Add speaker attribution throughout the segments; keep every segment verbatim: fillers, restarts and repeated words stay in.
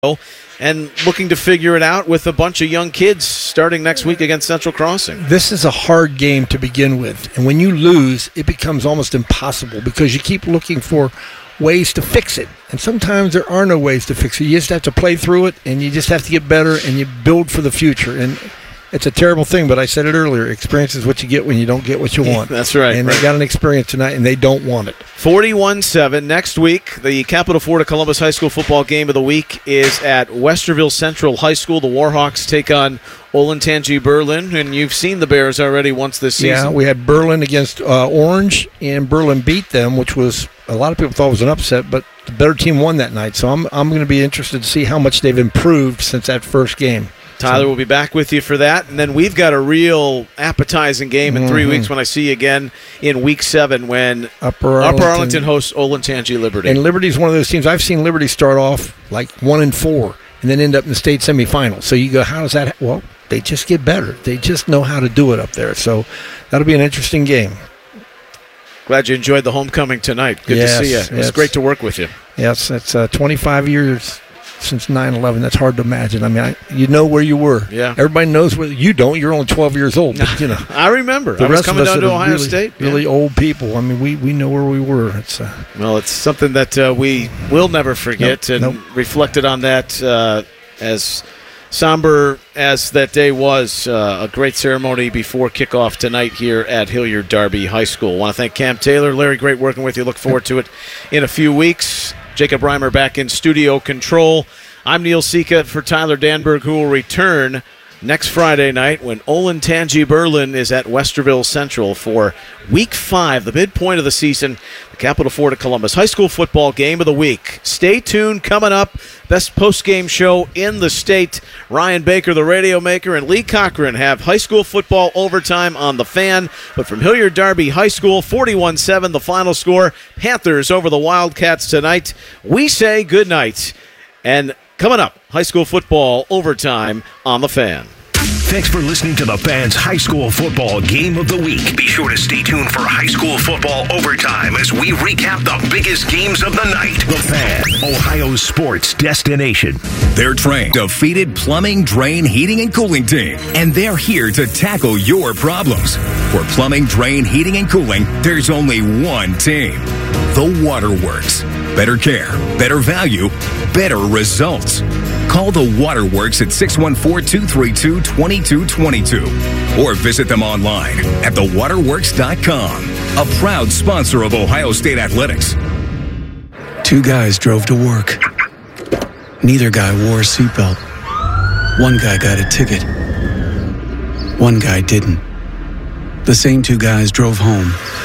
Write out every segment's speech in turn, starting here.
Speaker 1: and looking to figure it out with a bunch of young kids starting next week against Central Crossing.
Speaker 2: This is a hard game to begin with, and when you lose, it becomes almost impossible because you keep looking for ways to fix it, and sometimes there are no ways to fix it. You just have to play through it, and you just have to get better, and you build for the future. And it's a terrible thing, but I said it earlier, experience is what you get when you don't get what you want.
Speaker 1: That's right.
Speaker 2: And
Speaker 1: right.
Speaker 2: they got an experience tonight, and they don't want it.
Speaker 1: forty-one seven. Next week, the Capital Florida Columbus High School football game of the week is at Westerville Central High School. The Warhawks take on Olentangy Berlin, and you've seen the Bears already once this season.
Speaker 2: Yeah, we had Berlin against uh, Orange, and Berlin beat them, which was a lot of people thought was an upset, but the better team won that night. So I'm I'm going to be interested to see how much they've improved since that first game.
Speaker 1: Tyler will be back with you for that. And then we've got a real appetizing game in three mm-hmm. weeks when I see you again in week seven when
Speaker 2: Upper Arlington,
Speaker 1: Upper Arlington hosts Olentangy Liberty.
Speaker 2: And Liberty's one of those teams. I've seen Liberty start off like one and four and then end up in the state semifinal. So you go, how does that ha-? Well, they just get better. They just know how to do it up there. So that'll be an interesting game.
Speaker 1: Glad you enjoyed the homecoming tonight. Good
Speaker 2: yes,
Speaker 1: to see you. It was
Speaker 2: yes.
Speaker 1: great to work with you.
Speaker 2: Yes, it's uh, twenty-five years since nine eleven. That's hard to imagine. I mean, I, you know where you were.
Speaker 1: Yeah.
Speaker 2: Everybody knows where you don't. You're only twelve years old. But, you know,
Speaker 1: I remember.
Speaker 2: The
Speaker 1: I
Speaker 2: rest
Speaker 1: was coming
Speaker 2: of us
Speaker 1: down to Ohio
Speaker 2: really,
Speaker 1: State.
Speaker 2: Really
Speaker 1: yeah.
Speaker 2: old people. I mean, we, we know where we were. It's uh,
Speaker 1: well, it's something that uh, we will never forget,
Speaker 2: nope,
Speaker 1: and
Speaker 2: nope.
Speaker 1: reflected on that uh, as somber as that day was. Uh, a great ceremony before kickoff tonight here at Hilliard Darby High School. I want to thank Cam Taylor. Larry, great working with you. Look forward to it in a few weeks. Jacob Reimer back in studio control. I'm Neil Sika for Tyler Danberg, who will return next Friday night when Olentangy Berlin is at Westerville Central for week five, the midpoint of the season, the Capital Florida Columbus High School football game of the week. Stay tuned. Coming up, best post-game show in the state. Ryan Baker, the radio maker, and Lee Cochran have high school football overtime on the Fan. But from Hilliard Darby High School, forty-one seven, the final score. Panthers over the Wildcats tonight. We say good night. And coming up, high school football overtime on the Fan.
Speaker 3: Thanks for listening to the Fan's High School Football Game of the Week. Be sure to stay tuned for high school football overtime as we recap the biggest games of the night. The Fan, Ohio's sports destination.
Speaker 4: They're trained, defeated plumbing, drain, heating, and cooling team, and they're here to tackle your problems. For plumbing, drain, heating, and cooling, there's only one team. The Waterworks. Better care, better value, better results. Call the Waterworks at six one four, two three two, two two two two or visit them online at the waterworks dot com. A proud sponsor of Ohio State Athletics.
Speaker 5: Two guys drove to work. Neither guy wore a seatbelt. One guy got a ticket. One guy didn't. The same two guys drove home.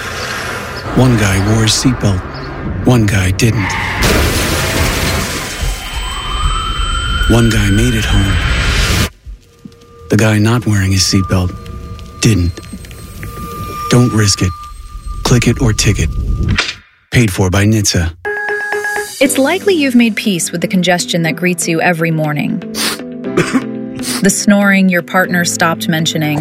Speaker 5: One guy wore a seatbelt. One guy didn't. One guy made it home. The guy not wearing his seatbelt didn't. Don't risk it. Click it or ticket. Paid for by N H T S A.
Speaker 6: It's likely you've made peace with the congestion that greets you every morning. The snoring your partner stopped mentioning.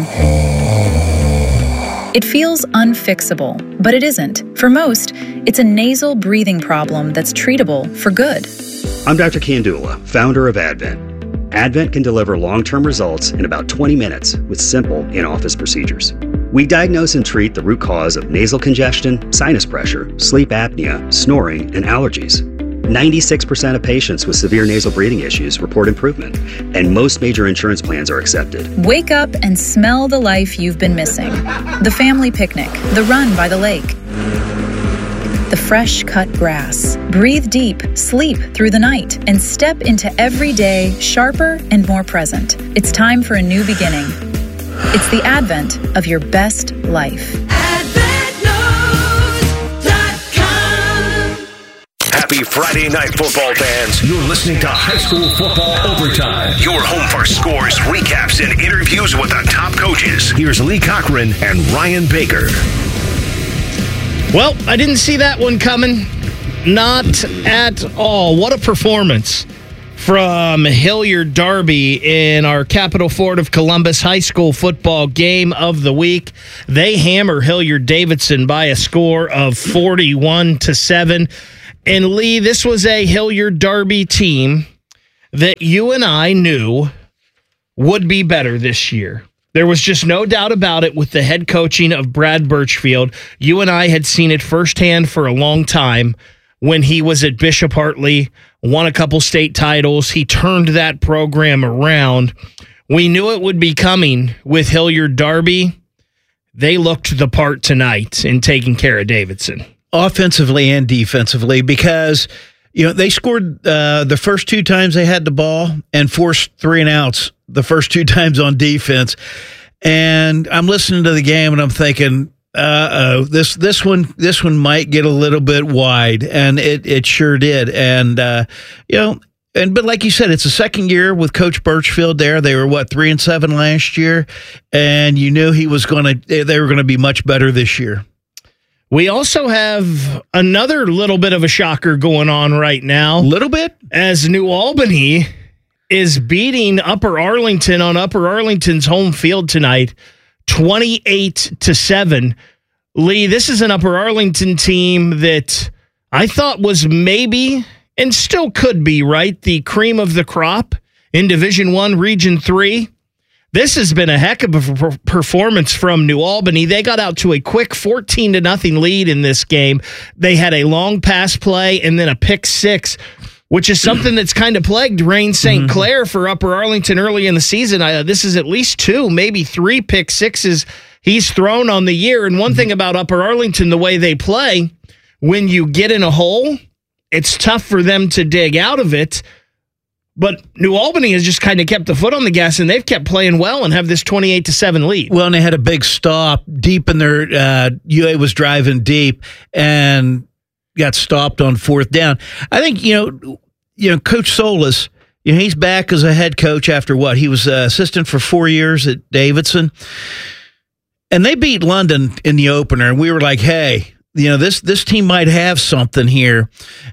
Speaker 6: It feels unfixable, but it isn't. For most, it's a nasal breathing problem that's treatable for good.
Speaker 7: I'm Doctor Kandula, founder of Advent. Advent can deliver long-term results in about twenty minutes with simple in-office procedures. We diagnose and treat the root cause of nasal congestion, sinus pressure, sleep apnea, snoring, and allergies. ninety-six percent of patients with severe nasal breathing issues report improvement, and most major insurance plans are accepted.
Speaker 6: Wake up and smell the life you've been missing. The family picnic, the run by the lake, the fresh cut grass. Breathe deep, sleep through the night, and step into every day sharper and more present. It's time for a new beginning. It's the advent of your best life.
Speaker 3: Happy Friday night, football fans. You're listening to High School Football Overtime. Your home for scores, recaps, and interviews with the top coaches. Here's Lee Cochran and Ryan Baker.
Speaker 8: Well, I didn't see that one coming. Not at all. What a performance from Hilliard Darby in our Capital Florida of Columbus High School football game of the week. They hammer Hilliard Davidson by a score of forty-one to seven. And Lee, this was a Hilliard Darby team that you and I knew would be better this year. There was just no doubt about it with the head coaching of Brad Birchfield. You and I had seen it firsthand for a long time when he was at Bishop Hartley, won a couple state titles. He turned that program around. We knew it would be coming with Hilliard Darby. They looked the part tonight in taking care of Davidson.
Speaker 9: Offensively and defensively, because you know they scored uh, the first two times they had the ball and forced three and outs the first two times on defense. And I'm listening to the game and I'm thinking, uh oh, this this one this one might get a little bit wide, and it it sure did. And uh, you know. And but like you said, it's the second year with Coach Birchfield there. They were what three and seven last year, and you knew he was going to. They were going to be much better this year.
Speaker 8: We also have another little bit of a shocker going on right now.
Speaker 9: Little bit,
Speaker 8: as New Albany is beating Upper Arlington on Upper Arlington's home field tonight, twenty-eight to seven. Lee, this is an Upper Arlington team that I thought was maybe, and still could be, right, the cream of the crop in Division One, Region Three. This has been a heck of a performance from New Albany. They got out to a quick fourteen to nothing lead in this game. They had a long pass play and then a pick six, which is something that's kind of plagued Rain Saint Clair for Upper Arlington early in the season. Uh, this is at least two, maybe three pick sixes he's thrown on the year. And one thing about Upper Arlington, the way they play, when you get in a hole, it's tough for them to dig out of it, but New Albany has just kind of kept the foot on the gas, and they've kept playing well and have this twenty-eight to seven lead.
Speaker 9: Well, and they had a big stop deep in their uh, U A was driving deep and got stopped on fourth down. I think you know, you know, Coach Solis, you know, he's back as a head coach after what he was uh, assistant for four years at Davidson, and they beat London in the opener, and we were like, hey. You know, this this team might have something here.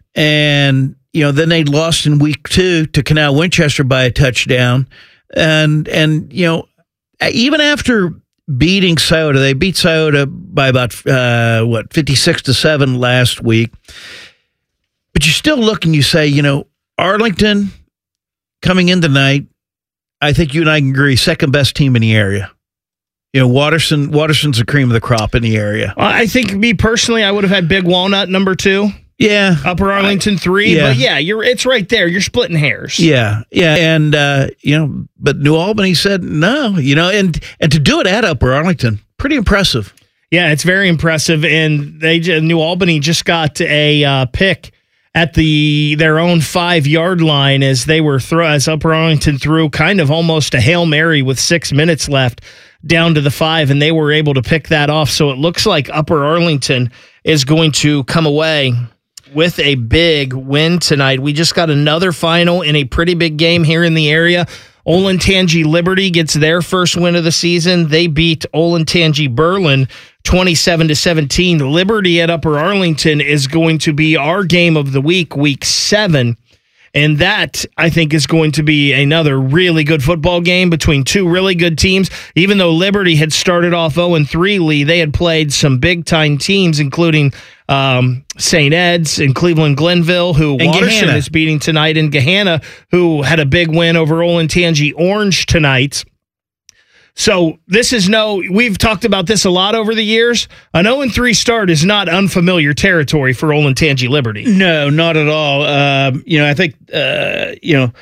Speaker 9: And, you know, then they lost in week two to Canal Winchester by a touchdown. And, and you know, even after beating Scioto, they beat Scioto by about, uh, what, fifty-six to seven last week. But you still look and you say, you know, Arlington coming in tonight, I think you and I can agree, second best team in the area. You know, Watterson, Watterson's the cream of the crop in the area.
Speaker 8: I think, me personally, I would have had Big Walnut number two.
Speaker 9: Yeah.
Speaker 8: Upper Arlington three.
Speaker 9: Yeah.
Speaker 8: But yeah, you're it's right there. You're splitting hairs.
Speaker 9: Yeah. Yeah. And, uh, you know, but New Albany said no, you know, and, and to do it at Upper Arlington, pretty impressive.
Speaker 8: Yeah, it's very impressive. And they New Albany just got a uh, pick at the their own five-yard line as they were throw as Upper Arlington threw kind of almost a Hail Mary with six minutes left down to the five, and they were able to pick that off. So it looks like Upper Arlington is going to come away with a big win tonight. We just got another final in a pretty big game here in the area. Olentangy Liberty gets their first win of the season. They beat Olentangy Berlin twenty-seven to seventeen. Liberty at Upper Arlington is going to be our game of the week, week seven. And that, I think, is going to be another really good football game between two really good teams. Even though Liberty had started off oh and three, Lee, they had played some big-time teams, including um, Saint Ed's and Cleveland Glenville, who
Speaker 9: and
Speaker 8: Watterson
Speaker 9: Gahanna.
Speaker 8: is beating tonight, and Gahanna, who had a big win over Olentangy Orange tonight. So this is no, we've talked about this a lot over the years. An oh and three start is not unfamiliar territory for Olentangy Liberty.
Speaker 9: No, not at all. Um, you know, I think, uh, you know,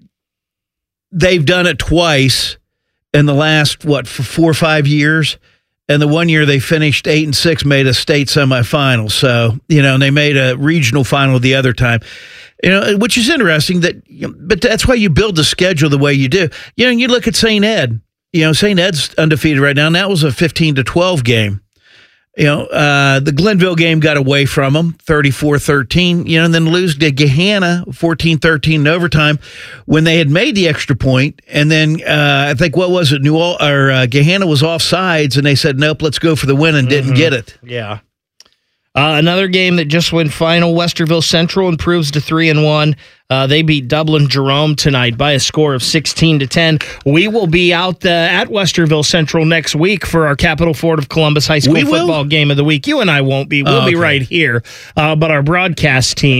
Speaker 9: they've done it twice in the last, what, for four or five years. And the one year they finished eight and six, made a state semifinal. So, you know, and they made a regional final the other time. You know, which is interesting that, you know, but that's why you build the schedule the way you do. You know, you look at Saint Ed. You know, Saint Ed's undefeated right now, and that was a fifteen to twelve game. You know, uh, the Glenville game got away from them, thirty-four thirteen, you know, and then lose to Gahanna, fourteen thirteen in overtime, when they had made the extra point. And then uh, I think, what was it, New Al- or uh, Gahanna was offsides, and they said, nope, let's go for the win, and didn't
Speaker 8: Mm-hmm.
Speaker 9: get it.
Speaker 8: Yeah. Uh, another game that just went final, Westerville Central improves to three and one. Uh, they beat Dublin Jerome tonight by a score of sixteen to ten. We will be out uh, at Westerville Central next week for our Capital Fort of Columbus High School
Speaker 9: We will?
Speaker 8: football game of the week. You and I won't be. We'll
Speaker 9: Oh,
Speaker 8: be
Speaker 9: okay.
Speaker 8: right here. Uh, but our broadcast team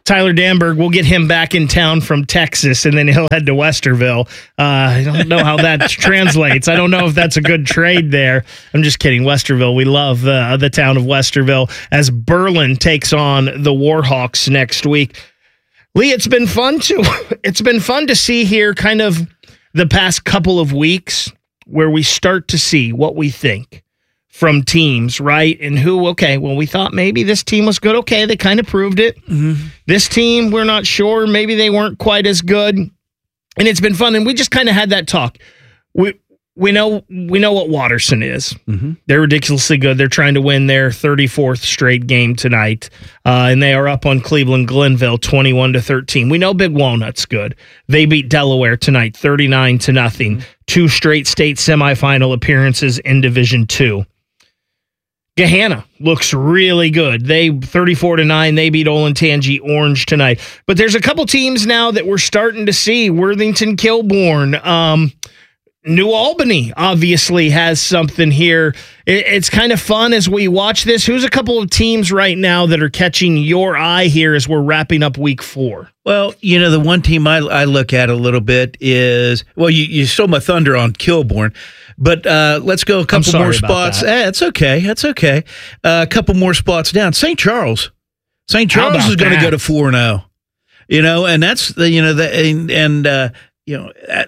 Speaker 8: Tyler Danberg, we'll get him back in town from Texas, and then he'll head to Westerville. Uh, I don't know how that translates. I don't know if that's a good trade there. I'm just kidding. Westerville, we love uh, the town of Westerville as Berlin takes on the Warhawks next week. Lee, it's been fun to it's been fun to see here kind of the past couple of weeks where we start to see what we think from teams, right? And who, okay, well, we thought maybe this team was good. Okay, they kind of proved it. Mm-hmm. This team, we're not sure. Maybe they weren't quite as good. And it's been fun. And we just kind of had that talk. We we know we know what Watterson is. Mm-hmm. They're ridiculously good. They're trying to win their thirty-fourth straight game tonight. Uh, and they are up on Cleveland Glenville twenty-one to thirteen. We know Big Walnut's good. They beat Delaware tonight thirty-nine to nothing. Mm-hmm. Two straight state semifinal appearances in Division Two. Gahanna looks really good. They thirty-four to nine. They beat Olentangy Orange tonight. But there's a couple teams now that we're starting to see. Worthington Kilbourne. Um, New Albany obviously has something here. It, it's kind of fun as we watch this. Who's a couple of teams right now that are catching your eye here as we're wrapping up week four?
Speaker 9: Well, you know, the one team I, I look at a little bit is, well, you, you stole my thunder on Kilbourne, but uh, let's go a couple more spots. Eh, it's okay. That's okay. Uh, a couple more spots down. Saint Charles. Saint Charles is going to go to four and oh. You know, and that's, the you know, the, and, and uh, you know, at,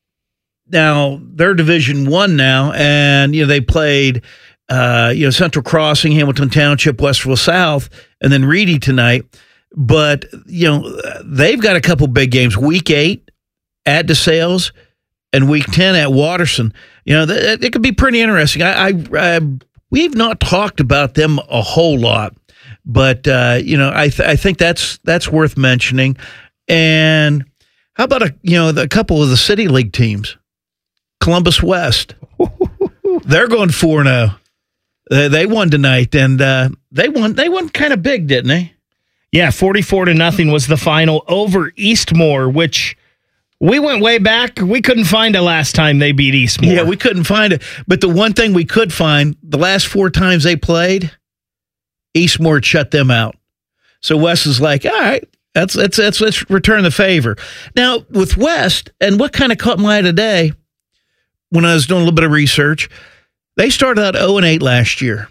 Speaker 9: now they're Division One now, and you know they played, uh, you know Central Crossing, Hamilton Township, Westerville South, and then Reedy tonight. But you know they've got a couple big games: Week Eight at DeSales, and Week Ten at Watterson. You know th- it could be pretty interesting. I, I, I we've not talked about them a whole lot, but uh, you know I th- I think that's that's worth mentioning. And how about a you know the, a couple of the City League teams? Columbus West. They're going four and oh. They, they won tonight, and uh, they won They won kind of big, didn't they?
Speaker 8: Yeah, forty-four to nothing was the final over Eastmoor, which we went way back. We couldn't find it last time they beat Eastmoor.
Speaker 9: Yeah, we couldn't find it. But the one thing we could find, the last four times they played, Eastmoor shut them out. So West is like, all right, that's, that's, that's, let's return the favor. Now, with West, and what kind of caught my eye today, when I was doing a little bit of research, they started out oh and eight last year,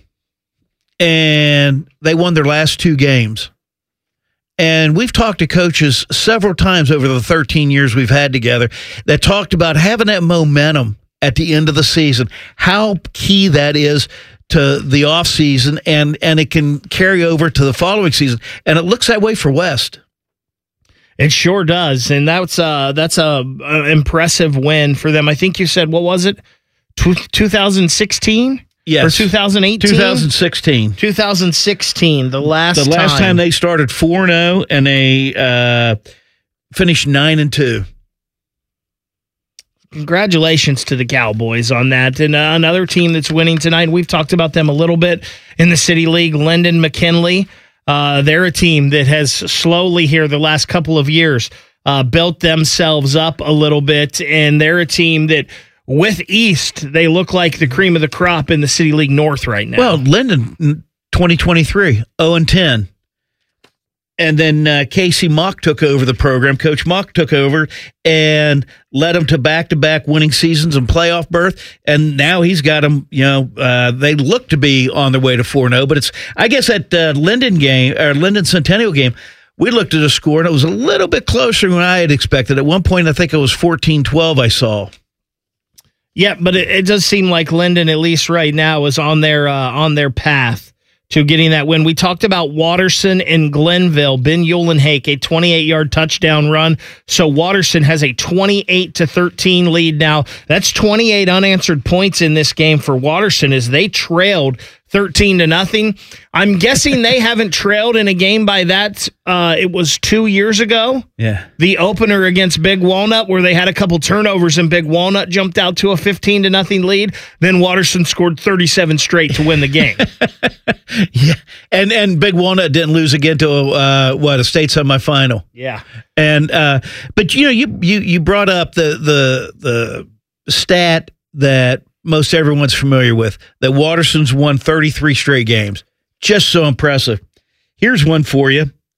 Speaker 9: and they won their last two games. And we've talked to coaches several times over the thirteen years we've had together that talked about having that momentum at the end of the season, how key that is to the offseason, and, and it can carry over to the following season. And it looks that way for West.
Speaker 8: It sure does, and that's uh that's a, a impressive win for them. I think you said, what was it, twenty sixteen?
Speaker 9: Yes,
Speaker 8: or two thousand eighteen,
Speaker 9: twenty sixteen,
Speaker 8: twenty sixteen. The last
Speaker 9: the last
Speaker 8: time,
Speaker 9: time they started four and zero, and they uh, finished nine and two.
Speaker 8: Congratulations to the Cowboys on that, and uh, another team that's winning tonight. We've talked about them a little bit in the City League. Linden McKinley. Uh, they're a team that has slowly here the last couple of years uh, built themselves up a little bit, and they're a team that with East, they look like the cream of the crop in the City League North right now.
Speaker 9: Well, Linden, twenty twenty-three, oh and ten. And then uh, Casey Mock took over the program. Coach Mock took over and led them to back-to-back winning seasons and playoff berth. And now he's got them, you know, uh, they look to be on their way to four and oh. But it's, I guess, at uh, Linden game, or Linden Centennial game, we looked at a score, and it was a little bit closer than I had expected. At one point, I think it was fourteen twelve I saw.
Speaker 8: Yeah, but it, it does seem like Linden, at least right now, is on their uh, on their path to getting that win. We talked about Watterson and Glenville. Ben Eulenhake, a twenty-eight-yard touchdown run. So Watterson has a twenty-eight to thirteen lead now. That's twenty-eight unanswered points in this game for Watterson as they trailed thirteen to nothing. I'm guessing they haven't trailed in a game by that. Uh, it was two years ago.
Speaker 9: Yeah.
Speaker 8: The opener against Big Walnut, where they had a couple turnovers and Big Walnut jumped out to a fifteen to nothing lead. Then Watterson scored thirty-seven straight to win the game.
Speaker 9: Yeah. And and Big Walnut didn't lose again to a, uh, what, a state semifinal.
Speaker 8: Yeah.
Speaker 9: And uh, but you know, you you you brought up the the the stat that most everyone's familiar with, that Watterson's won thirty-three straight games. Just so impressive. Here's one for you.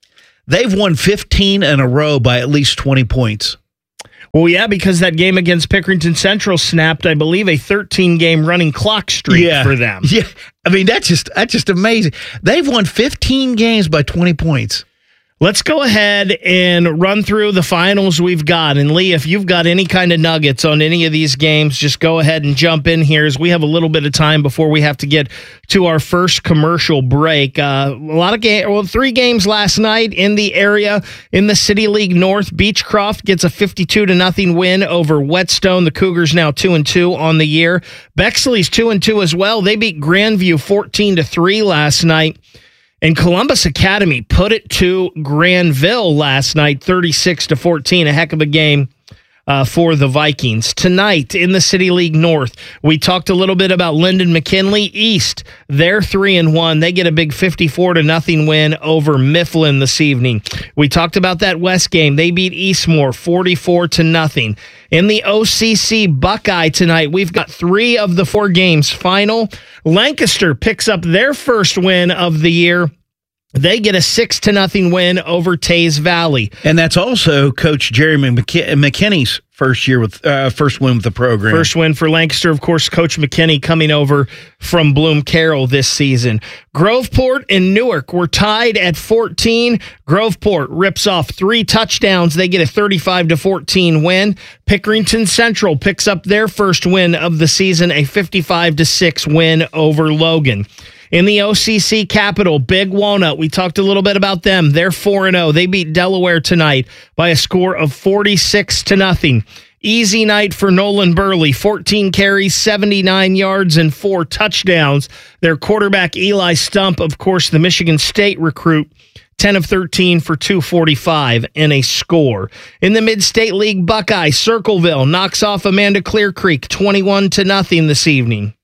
Speaker 9: they've won fifteen in a row by at least twenty points.
Speaker 8: Well, yeah, because that game against Pickerington Central snapped, I believe, a thirteen-game running clock streak
Speaker 9: yeah.
Speaker 8: for them.
Speaker 9: Yeah, I mean, that's just that's just amazing. They've won fifteen games by twenty points.
Speaker 8: Let's go ahead and run through the finals we've got. And, Lee, if you've got any kind of nuggets on any of these games, just go ahead and jump in here as we have a little bit of time before we have to get to our first commercial break. Uh, a lot of games, well, three games last night in the area. In the City League North, Beechcroft gets a fifty-two to nothing win over Whetstone. The Cougars now two and two on the year. Bexley's two and two as well. They beat Grandview fourteen to three last night. And Columbus Academy put it to Granville last night, thirty-six to fourteen, a heck of a game uh, for the Vikings. Tonight in the City League North, we talked a little bit about Linden McKinley East. They're three and one. They get a big fifty-four to nothing win over Mifflin this evening. We talked about that West game. They beat Eastmore forty-four to nothing. In the O C C Buckeye tonight, we've got three of the four games final. Lancaster picks up their first win of the year. They get a six to nothing win over Taze Valley,
Speaker 9: and that's also Coach Jeremy McK- McKinney's first year with uh, first win with the program.
Speaker 8: First win for Lancaster, of course. Coach McKinney coming over from Bloom Carroll this season. Groveport and Newark were tied at fourteen. Groveport rips off three touchdowns. They get a thirty-five to fourteen win. Pickerington Central picks up their first win of the season, a fifty-five to six win over Logan. In the O C C Capital, Big Walnut, we talked a little bit about them. They're four and oh. They beat Delaware tonight by a score of forty-six to nothing. Easy night for Nolan Burley, fourteen carries, seventy-nine yards, and four touchdowns. Their quarterback, Eli Stump, of course, the Michigan State recruit, ten of thirteen for two forty-five and a score. In the Mid-State League Buckeye, Circleville knocks off Amanda Clear Creek, twenty-one to nothing this evening.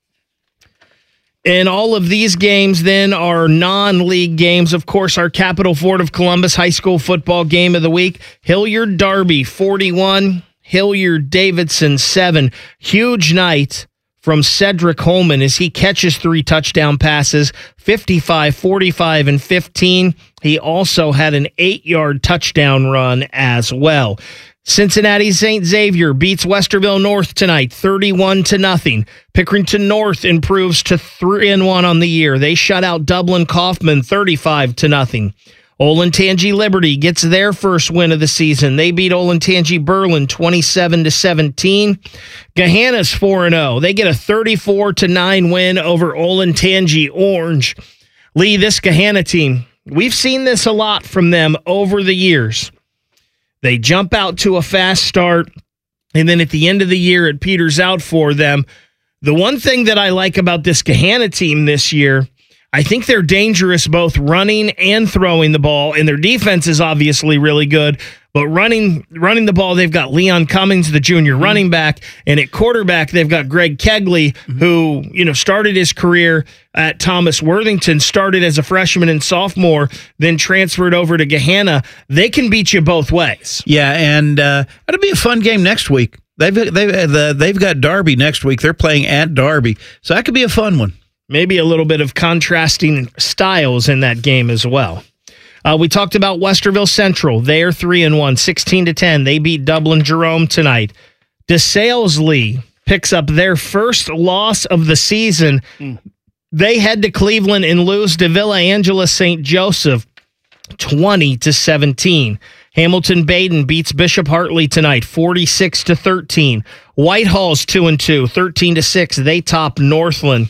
Speaker 8: And all of these games then are non-league games. Of course, our Capital Fort of Columbus High School football game of the week. Hilliard Darby, forty-one. Hilliard Davidson, seven. Huge night from Cedric Holman as he catches three touchdown passes, fifty-five, forty-five, and fifteen. He also had an eight-yard touchdown run as well. Cincinnati Saint Xavier beats Westerville North tonight, thirty-one to nothing. Pickerington North improves to three and one on the year. They shut out Dublin Kaufman, thirty-five to nothing. Olentangy Liberty gets their first win of the season. They beat Olentangy Berlin, twenty-seven to seventeen. Gahanna's four and oh. They get a thirty-four to nine win over Olentangy Orange. Lee, this Gahanna team, we've seen this a lot from them over the years. They jump out to a fast start, and then at the end of the year, it peters out for them. The one thing that I like about this Gahanna team this year, I think they're dangerous both running and throwing the ball, and their defense is obviously really good. But running running the ball, they've got Leon Cummings, the junior mm-hmm. running back, and at quarterback, they've got Greg Kegley, mm-hmm. who you know started his career at Thomas Worthington, started as a freshman and sophomore, then transferred over to Gahanna. They can beat you both ways.
Speaker 9: Yeah, and uh, it'll be a fun game next week. They've they've the, they've got Darby next week. They're playing at Darby, so that could be a fun one.
Speaker 8: Maybe a little bit of contrasting styles in that game as well. Uh, we talked about Westerville Central. They are three and one, sixteen to ten. They beat Dublin Jerome tonight. DeSales Lee picks up their first loss of the season. Mm. They head to Cleveland and lose to Villa Angela Saint Joseph, twenty to seventeen. Hamilton Baden beats Bishop Hartley tonight, forty-six to thirteen. Whitehall's two and two, thirteen to six. They top Northland.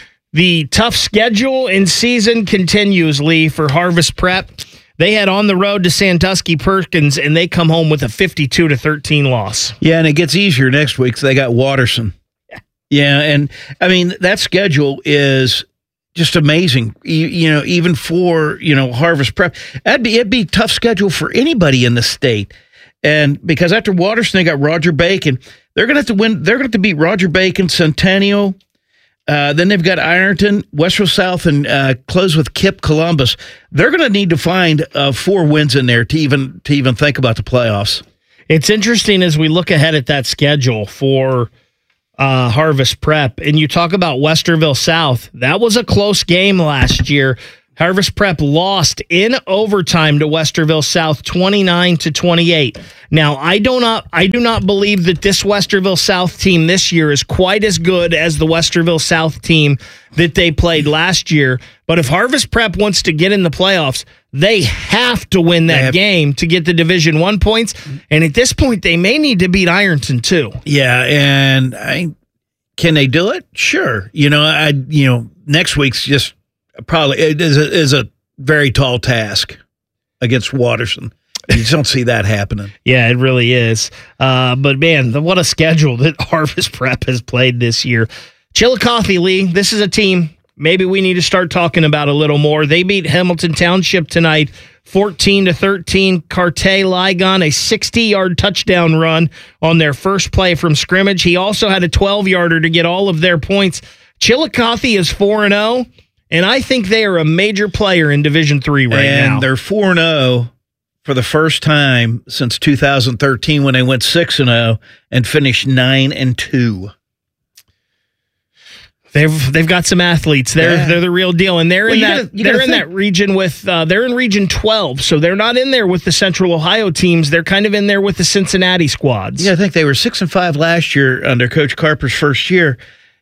Speaker 8: The tough schedule and season continues, Lee, for Harvest Prep. They head on the road to Sandusky Perkins, and they come home with a fifty-two to thirteen loss.
Speaker 9: Yeah, and it gets easier next week because they got Watterson. Yeah. yeah, and, I mean, that schedule is just amazing, you, you know, even for, you know, Harvest Prep. That'd be, it'd be a tough schedule for anybody in the state. And because after Watterson, they got Roger Bacon. They're going to have to win. They're going to have to beat Roger Bacon, Centennial. Uh, then they've got Ironton, Westfield South, and uh, close with Kip Columbus. They're going to need to find uh, four wins in there to even to even think about the playoffs.
Speaker 8: It's interesting as we look ahead at that schedule for uh, Harvest Prep, and you talk about Westerville South. That was a close game last year. Harvest Prep lost in overtime to Westerville South twenty-nine to twenty-eight. Now, I do not I do not believe that this Westerville South team this year is quite as good as the Westerville South team that they played last year, but if Harvest Prep wants to get in the playoffs, they have to win that game to get the Division One points, and at this point they may need to beat Ironton too.
Speaker 9: Yeah, and I can they do it? Sure. You know, I you know, next week's just probably it is a, is a very tall task against Watterson. You just don't see that happening.
Speaker 8: Yeah, it really is. Uh, but, man, the, what a schedule that Harvest Prep has played this year. Chillicothe, Lee, this is a team maybe we need to start talking about a little more. They beat Hamilton Township tonight, fourteen to thirteen. Carte Ligon, a sixty-yard touchdown run on their first play from scrimmage. He also had a twelve-yarder to get all of their points. Chillicothe is four and oh. And I think they are a major player in Division Three right
Speaker 9: and
Speaker 8: now.
Speaker 9: And they're four and oh for the first time since two thousand thirteen when they went six and oh and finished nine and two.
Speaker 8: They've they've got some athletes. They're
Speaker 9: yeah.
Speaker 8: they're the real deal, and they're
Speaker 9: well,
Speaker 8: in that
Speaker 9: gotta,
Speaker 8: they're in
Speaker 9: think.
Speaker 8: that region with uh, they're in Region twelve, so they're not in there with the Central Ohio teams. They're kind of in there with the Cincinnati squads.
Speaker 9: Yeah, I think they were six and five last year under Coach Carper's first year.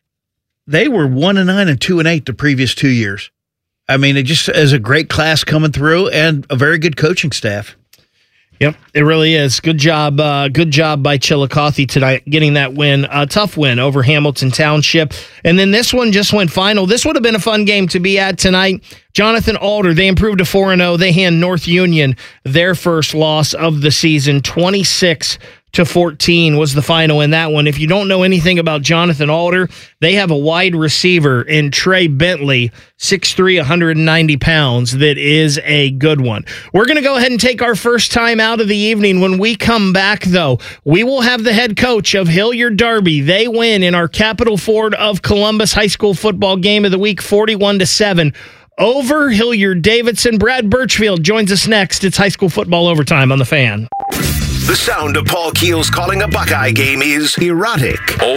Speaker 9: They were one and nine and two and eight the previous two years. I mean, it just is a great class coming through and a very good coaching staff.
Speaker 8: Yep, it really is. Good job, uh, good job by Chillicothe tonight, getting that win, a tough win over Hamilton Township. And then this one just went final. This would have been a fun game to be at tonight. Jonathan Alder, they improved to four and oh. They hand North Union their first loss of the season, twenty-six to fourteen was the final in that one. If you don't know anything about Jonathan Alder, they have a wide receiver in Trey Bentley, six three, one hundred ninety pounds, that is a good one. We're going to go ahead and take our first time out of the evening. When we come back, though, we will have the head coach of Hilliard Derby. They win in our Capital Ford of Columbus high school football game of the week, forty-one to seven. Over Hilliard Davidson. Brad Birchfield joins us next. It's high school football overtime on The Fan.
Speaker 3: The sound of Paul Keels calling a Buckeye game is erotic.
Speaker 10: Oh,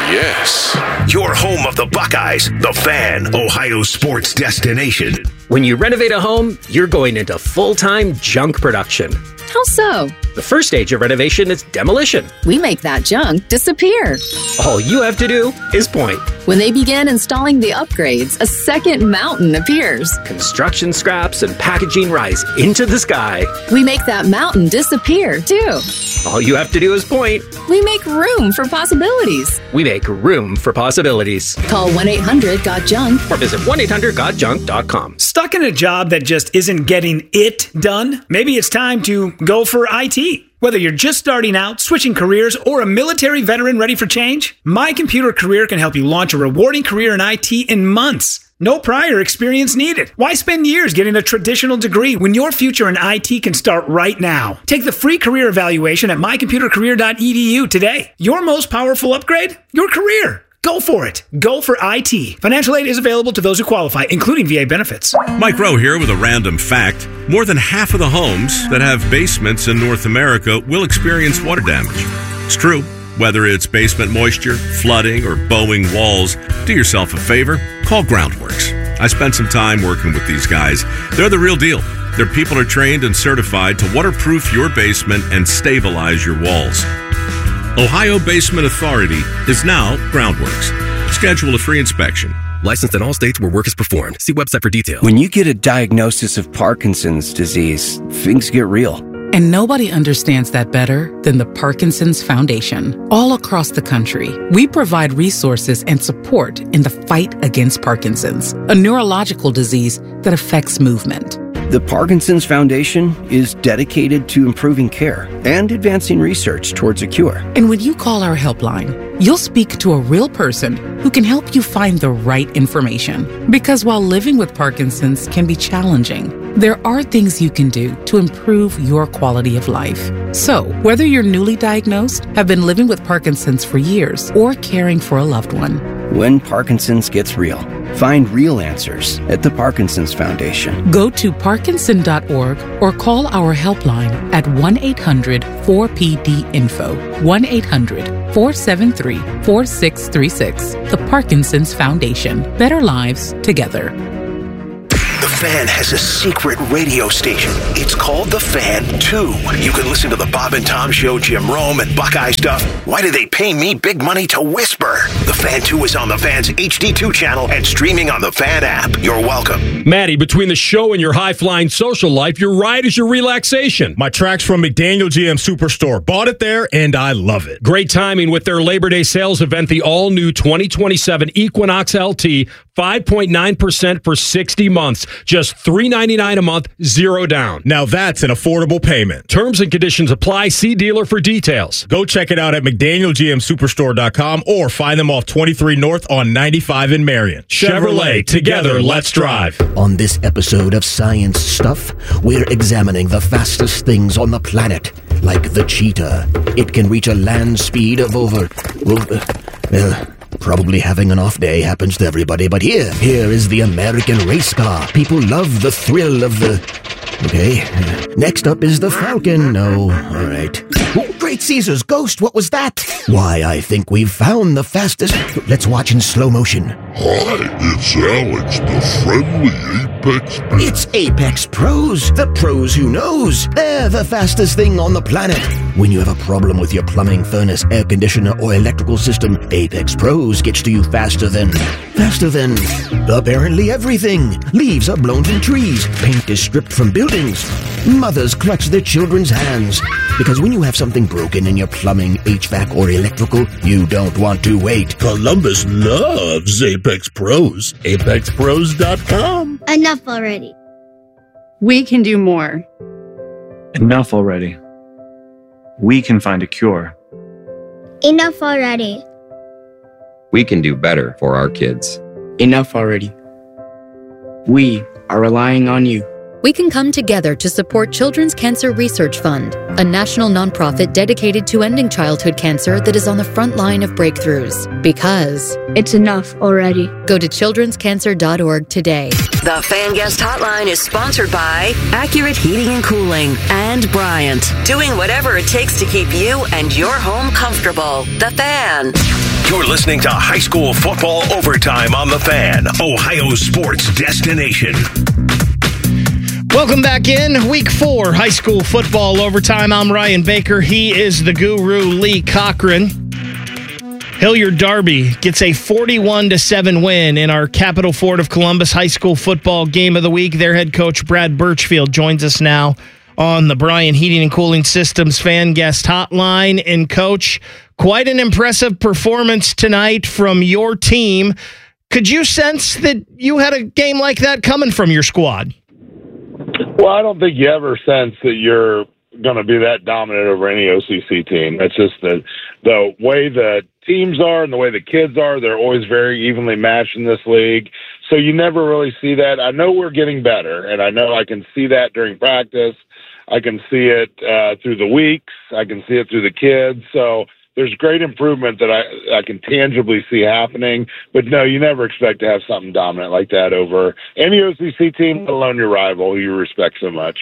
Speaker 10: yes.
Speaker 3: Your home of the Buckeyes, The Fan, Ohio sports destination.
Speaker 11: When you renovate a home, you're going into full-time junk production.
Speaker 12: How so?
Speaker 11: The first stage of renovation is demolition.
Speaker 12: We make that junk disappear.
Speaker 11: All you have to do is point.
Speaker 12: When they begin installing the upgrades, a second mountain appears.
Speaker 11: Construction scraps and packaging rise into the sky.
Speaker 12: We make that mountain disappear, too.
Speaker 11: All you have to do is point.
Speaker 12: We make room for possibilities.
Speaker 11: We make room for possibilities.
Speaker 12: Call one eight hundred got junk
Speaker 11: or visit one eight hundred got junk dot com.
Speaker 13: Stuck in a job that just isn't getting it done? Maybe it's time to go for I T. Whether you're just starting out, switching careers, or a military veteran ready for change, My Computer Career can help you launch a rewarding career in I T in months. No prior experience needed. Why spend years getting a traditional degree when your future in I T can start right now? Take the free career evaluation at my computer career dot e d u today. Your most powerful upgrade? Your career. Go for it. Go for I T. Financial aid is available to those who qualify, including V A benefits.
Speaker 14: Mike Rowe here with a random fact. More than half of the homes that have basements in North America will experience water damage. It's true. Whether it's basement moisture, flooding, or bowing walls, do yourself a favor. Call Groundworks. I spent some time working with these guys. They're the real deal. Their people are trained and certified to waterproof your basement and stabilize your walls. Ohio Basement Authority is now Groundworks. Schedule a free inspection.
Speaker 15: Licensed in all states where work is performed. See website for details.
Speaker 16: When you get a diagnosis of Parkinson's disease, things get real.
Speaker 17: And nobody understands that better than the Parkinson's Foundation. All across the country, we provide resources and support in the fight against Parkinson's, a neurological disease that affects movement.
Speaker 16: The Parkinson's Foundation is dedicated to improving care and advancing research towards a cure.
Speaker 17: And when you call our helpline, you'll speak to a real person who can help you find the right information. Because while living with Parkinson's can be challenging, there are things you can do to improve your quality of life. So, whether you're newly diagnosed, have been living with Parkinson's for years, or caring for a loved one,
Speaker 16: when Parkinson's gets real, find real answers at the Parkinson's Foundation.
Speaker 17: Go to parkinson dot org or call our helpline at one eight hundred four P D info, one eight hundred four seven three four six three six. The Parkinson's Foundation. Better lives together.
Speaker 3: The Fan has a secret radio station. It's called The Fan two. You can listen to the Bob and Tom Show, Jim Rome, and Buckeye stuff. Why do they pay me big money to whisper? The Fan two is on the Fan's H D two channel and streaming on the Fan app. You're welcome.
Speaker 18: Maddie, between the show and your high-flying social life, your ride is your relaxation. My track's from McDaniel G M Superstore. Bought it there, and I love it. Great timing with their Labor Day sales event, the all-new twenty twenty-seven Equinox L T, five point nine percent for sixty months. Just three hundred ninety-nine dollars a month, zero down. Now that's an affordable payment. Terms and conditions apply. See dealer for details. Go check it out at McDaniel G M Superstore dot com or find them off twenty-three North on ninety-five in Marion. Chevrolet, together, let's drive.
Speaker 19: On this episode of Science Stuff, we're examining the fastest things on the planet, like the cheetah. It can reach a land speed of over... over well, probably having an off day happens to everybody, but here, here is the American race car. People love the thrill of the... Okay. Next up is the Falcon. No, all right. Oh, Great Caesar's ghost, what was that? Why, I think we've found the fastest... Let's watch in slow motion.
Speaker 20: Hi, it's Alex, the friendly Apex Pro.
Speaker 19: It's Apex Pros, the pros who knows. They're the fastest thing on the planet. When you have a problem with your plumbing, furnace, air conditioner, or electrical system, Apex Pros gets to you faster than... Faster than... apparently everything. Leaves are blown from trees. Paint is stripped from buildings. Mothers clutch their children's hands. Because when you have something broken in your plumbing, H V A C, or electrical, you don't want to wait.
Speaker 20: Columbus loves Apex Pros. Apex Pros dot com.
Speaker 21: Enough already.
Speaker 22: We can do more.
Speaker 23: Enough already. We can find a cure.
Speaker 21: Enough already.
Speaker 24: We can do better for our kids.
Speaker 25: Enough already. We are relying on you.
Speaker 26: We can come together to support Children's Cancer Research Fund, a national nonprofit dedicated to ending childhood cancer that is on the front line of breakthroughs. Because
Speaker 21: it's enough already.
Speaker 26: Go to children's cancer dot org today.
Speaker 27: The Fan Guest Hotline is sponsored by Accurate Heating and Cooling and Bryant, doing whatever it takes to keep you and your home comfortable. The Fan.
Speaker 3: You're listening to High School Football Overtime on The Fan, Ohio sports destination.
Speaker 8: Welcome back in. Week four, high school football overtime. I'm Ryan Baker. He is the guru, Lee Cochran. Hilliard Darby gets a forty-one to seven win in our Capital Ford of Columbus high school football game of the week. Their head coach, Brad Birchfield, joins us now on the Bryant Heating and Cooling Systems Fan Guest Hotline. And, Coach, quite an impressive performance tonight from your team. Could you sense that you had a game like that coming from your squad?
Speaker 28: Well, I don't think you ever sense that you're going to be that dominant over any O C C team. That's just the the way the teams are and the way the kids are. They're always very evenly matched in this league. So you never really see that. I know we're getting better, and I know I can see that during practice. I can see it uh, through the weeks. I can see it through the kids. So there's great improvement that I, I can tangibly see happening. But, no, you never expect to have something dominant like that over any O C C team, let alone your rival who you respect so much.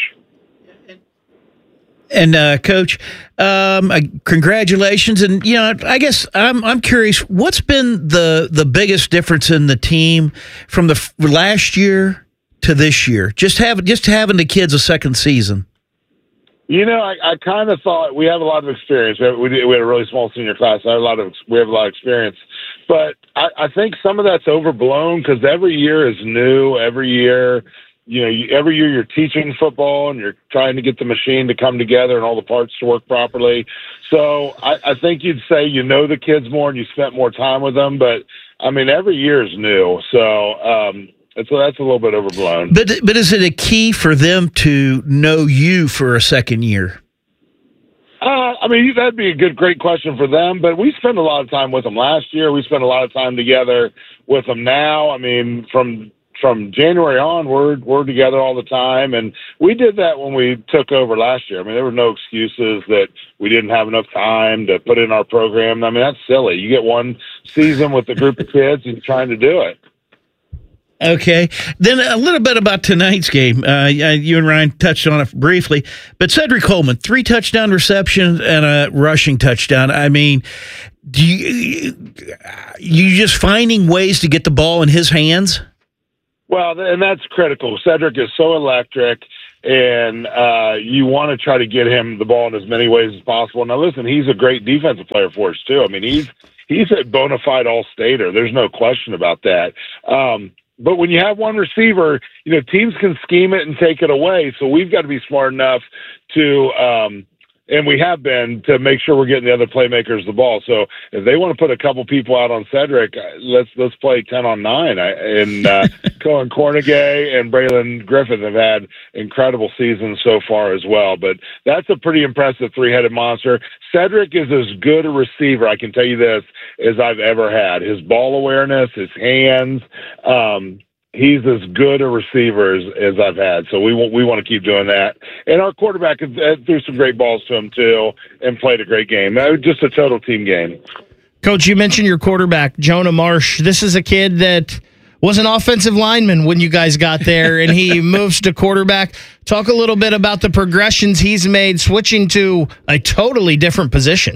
Speaker 9: And, uh, Coach, um, uh, congratulations. And, you know, I guess I'm I'm curious, what's been the, the biggest difference in the team from the f- last year to this year? Just, have, just having the kids a second season.
Speaker 28: You know, I, I kind of thought we have a lot of experience. We, have, we, we had a really small senior class. I had a lot of we have a lot of experience, but I, I think some of that's overblown because every year is new. Every year, you know, you, every year you're teaching football and you're trying to get the machine to come together and all the parts to work properly. So I, I think you'd say you know the kids more and you spent more time with them. But I mean, every year is new. So. Um, So that's a little bit overblown.
Speaker 9: But but is it a key for them to know you for a second year?
Speaker 28: Uh, I mean, that'd be a good, great question for them. But we spent a lot of time with them last year. We spent a lot of time together with them now. I mean, from from January on, we're we're together all the time, and we did that when we took over last year. I mean, there were no excuses that we didn't have enough time to put in our program. I mean, that's silly. You get one season with a group of kids and you're trying to do it.
Speaker 9: Okay. Then a little bit about tonight's game. Uh, you and Ryan touched on it briefly, but Cedric Coleman, three touchdown receptions and a rushing touchdown. I mean, do you, you just finding ways to get the ball in his hands?
Speaker 28: Well, and that's critical. Cedric is so electric, and uh, you want to try to get him the ball in as many ways as possible. Now, listen, he's a great defensive player for us, too. I mean, he's he's a bona fide all-stater. There's no question about that. Um, but when you have one receiver, you know, teams can scheme it and take it away, so we've got to be smart enough to um, – and we have been, to make sure we're getting the other playmakers the ball. So if they want to put a couple people out on Cedric, let's let's play ten on nine. I, and uh, Cohen Cornegay and Braylon Griffin have had incredible seasons so far as well. But that's a pretty impressive three-headed monster. Cedric is as good a receiver, I can tell you this, as I've ever had. His ball awareness, his hands, um, he's as good a receiver as, as I've had. So we want we want to keep doing that. And our quarterback has, has threw some great balls to him, too, and played a great game. Uh, just a total team game.
Speaker 8: Coach, you mentioned your quarterback, Jonah Marsh. This is a kid that was an offensive lineman when you guys got there, and he moves to quarterback. Talk a little bit about the progressions he's made switching to a totally different position.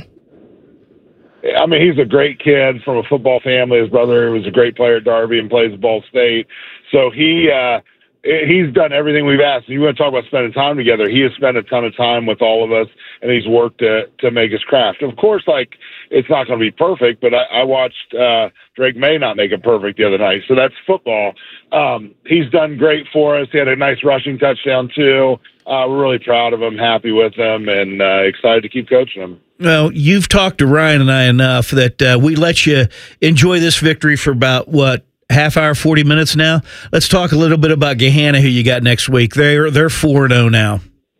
Speaker 28: I mean, he's a great kid from a football family. His brother was a great player at Darby and plays at Ball State. So he uh, he's done everything we've asked. You want to talk about spending time together. He has spent a ton of time with all of us, and he's worked to, to make his craft. Of course, like, it's not going to be perfect, but I, I watched uh, Drake May not make it perfect the other night. So that's football. Um, he's done great for us. He had a nice rushing touchdown, too. Uh, we're really proud of him, happy with him, and uh, excited to keep coaching him.
Speaker 9: Well, you've talked to Ryan and I enough that uh, we let you enjoy this victory for about, what, half hour, forty minutes now? Let's talk a little bit about Gahanna, who you got next week. They're they're four and oh now.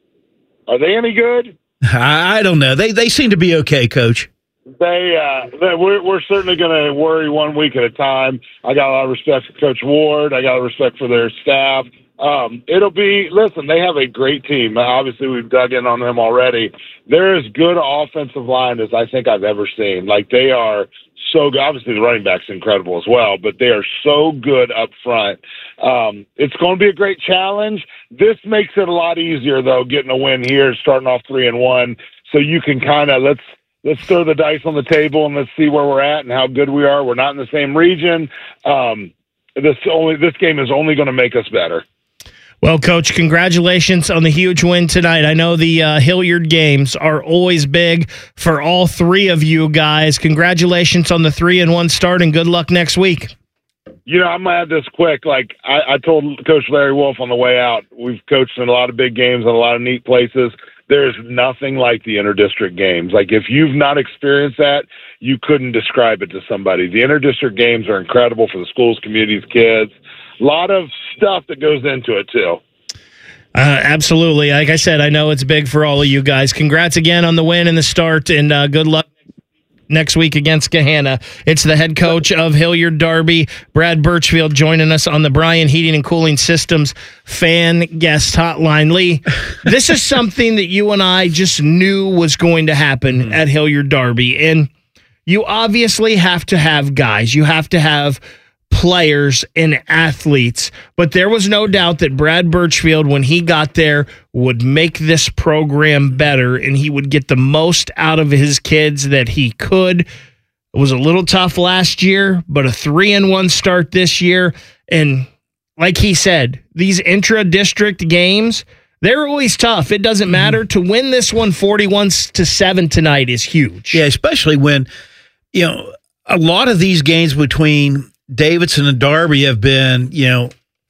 Speaker 28: Are they any good?
Speaker 9: I, I don't know. They they seem to be okay, Coach.
Speaker 28: They, uh, they we're, we're certainly going to worry one week at a time. I got a lot of respect for Coach Ward. I got a lot of respect for their staff. Um, it'll be, listen, they have a great team. Obviously, we've dug in on them already. They're as good offensive line as I think I've ever seen. Like, they are so good. Obviously, the running back's incredible as well, but they are so good up front. Um, it's going to be a great challenge. This makes it a lot easier, though, getting a win here, starting off three and one. So you can kind of, let's, let's throw the dice on the table and let's see where we're at and how good we are. We're not in the same region. Um, this only, this game is only going to make us better.
Speaker 8: Well, Coach, congratulations on the huge win tonight. I know the uh, Hilliard games are always big for all three of you guys. Congratulations on the three and one start, and good luck next week.
Speaker 28: You know, I'm going to add this quick. Like, I, I told Coach Larry Wolf on the way out, we've coached in a lot of big games and a lot of neat places. There's nothing like the interdistrict games. Like, if you've not experienced that, you couldn't describe it to somebody. The interdistrict games are incredible for the schools, communities, kids. A lot of stuff that goes into it, too.
Speaker 8: Uh, absolutely. Like I said, I know it's big for all of you guys. Congrats again on the win and the start, and uh, good luck next week against Gahanna. It's the head coach of Hilliard Darby, Brad Birchfield, joining us on the Bryan Heating and Cooling Systems fan guest hotline. Lee, this is something that you and I just knew was going to happen mm-hmm. at Hilliard Darby, and you obviously have to have guys. You have to have players and athletes, but there was no doubt that Brad Birchfield, when he got there, would make this program better, and he would get the most out of his kids that he could. It was a little tough last year, but a three and one start this year. And like he said, these intra-district games, they're always tough. It doesn't matter. To win this one forty-one to seven tonight is huge.
Speaker 9: Yeah, especially when, you know, a lot of these games between Davidson and Darby have been, you know,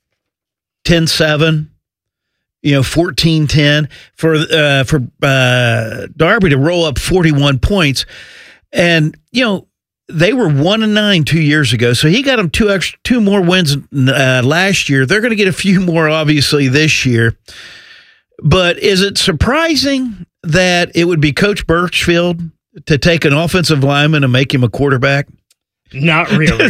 Speaker 9: ten seven, you know, fourteen ten. For uh, for uh, Darby to roll up forty-one points. And, you know, they were one and nine two years ago, so he got them two extra, two more wins uh, last year. They're going to get a few more, obviously, this year. But is it surprising that it would be Coach Birchfield to take an offensive lineman and make him a quarterback?
Speaker 8: Not really.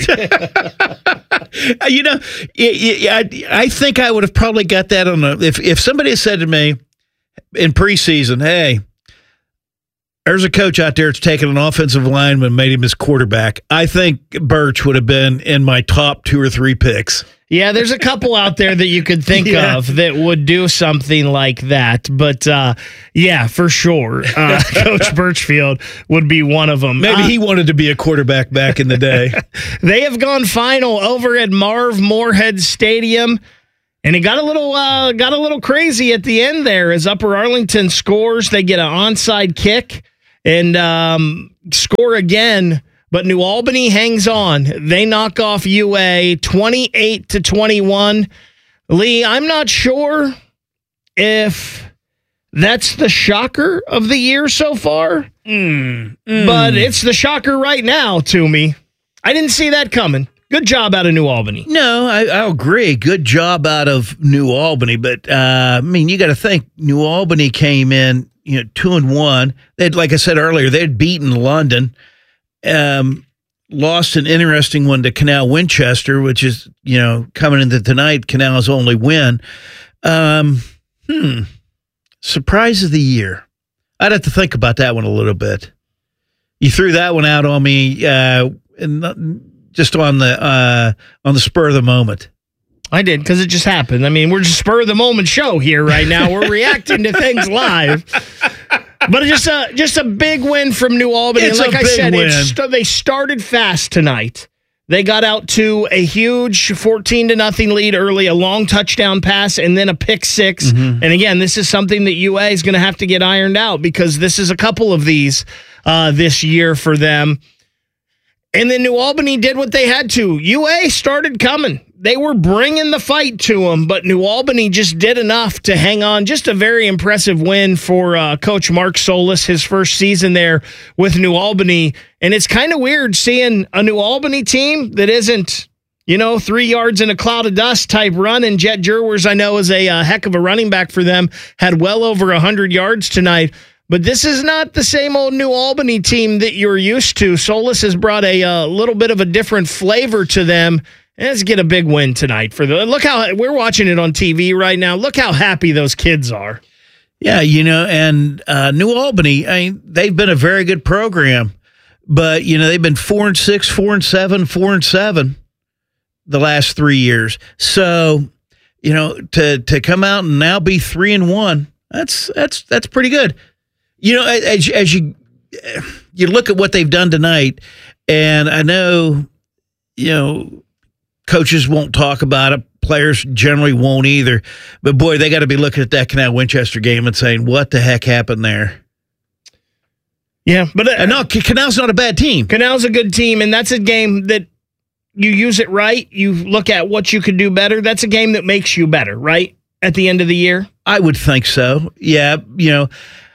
Speaker 9: You know, I, I think I would have probably got that on a, if if somebody had said to me in preseason, hey, there's a coach out there that's taking an offensive lineman and made him his quarterback, I think Birch would have been in my top two or three picks.
Speaker 8: Yeah, there's a couple out there that you could think
Speaker 9: Yeah.
Speaker 8: of that would do something like that. But, uh, yeah, for sure, uh, Coach Birchfield would be one of them.
Speaker 9: Maybe
Speaker 8: Uh,
Speaker 9: he wanted to be a quarterback back in the day.
Speaker 8: They have gone final over at Marv Moorhead Stadium, and it got a little uh, got a little crazy at the end there as Upper Arlington scores. They get an onside kick and um, score again, but New Albany hangs on. They knock off U A twenty-eight to twenty-one. Lee, I'm not sure if that's the shocker of the year so far,
Speaker 9: Mm,
Speaker 8: but it's the shocker right now to me. I didn't see that coming. Good job out of New Albany.
Speaker 9: No, I, I agree. Good job out of New Albany, but uh, I mean, you got to think New Albany came in, you know, two and one. They'd, like I said earlier, they'd beaten London, um, lost an interesting one to Canal Winchester, which is, you know, coming into tonight, Canal's only win. Um, hmm, surprise of the year. I'd have to think about that one a little bit. You threw that one out on me, uh, and not, just on the uh, on the spur of the moment.
Speaker 8: I did, because it just happened. I mean, we're just spur of the moment show here right now. We're reacting to things live. But just a just a big win from New Albany.
Speaker 9: It's
Speaker 8: and like
Speaker 9: a
Speaker 8: I
Speaker 9: big
Speaker 8: said,
Speaker 9: win.
Speaker 8: It's, they started fast tonight. They got out to a huge fourteen to nothing lead early, a long touchdown pass, and then a pick six.
Speaker 9: Mm-hmm.
Speaker 8: And again, this is something that U A is going to have to get ironed out, because this is a couple of these uh, this year for them. And then New Albany did what they had to. U A started coming. They were bringing the fight to them, but New Albany just did enough to hang on. Just a very impressive win for uh, Coach Mark Solis, his first season there with New Albany. And it's kind of weird seeing a New Albany team that isn't, you know, three yards in a cloud of dust type run. And Jet Jerwers, I know, is a uh, heck of a running back for them, had well over one hundred yards tonight. But this is not the same old New Albany team that you're used to. Solis has brought a uh, little bit of a different flavor to them. And let's get a big win tonight for the. Look how we're watching it on T V right now. Look how happy those kids are.
Speaker 9: Yeah, you know, and uh, New Albany, I mean, they've been a very good program, but you know, they've been four and six, four and seven, four and seven the last three years. So, you know, to to come out and now be three and one, that's that's that's pretty good. You know, as as you you look at what they've done tonight, and I know, you know, coaches won't talk about it. Players generally won't either. But, boy, they got to be looking at that Canal Winchester game and saying, what the heck happened there?
Speaker 8: Yeah, but uh,
Speaker 9: no, Canal's not a bad team.
Speaker 8: Canal's a good team, and that's a game that you use it right. You look at what you could do better. That's a game that makes you better, right, at the end of the year?
Speaker 9: I would think so. Yeah, you know,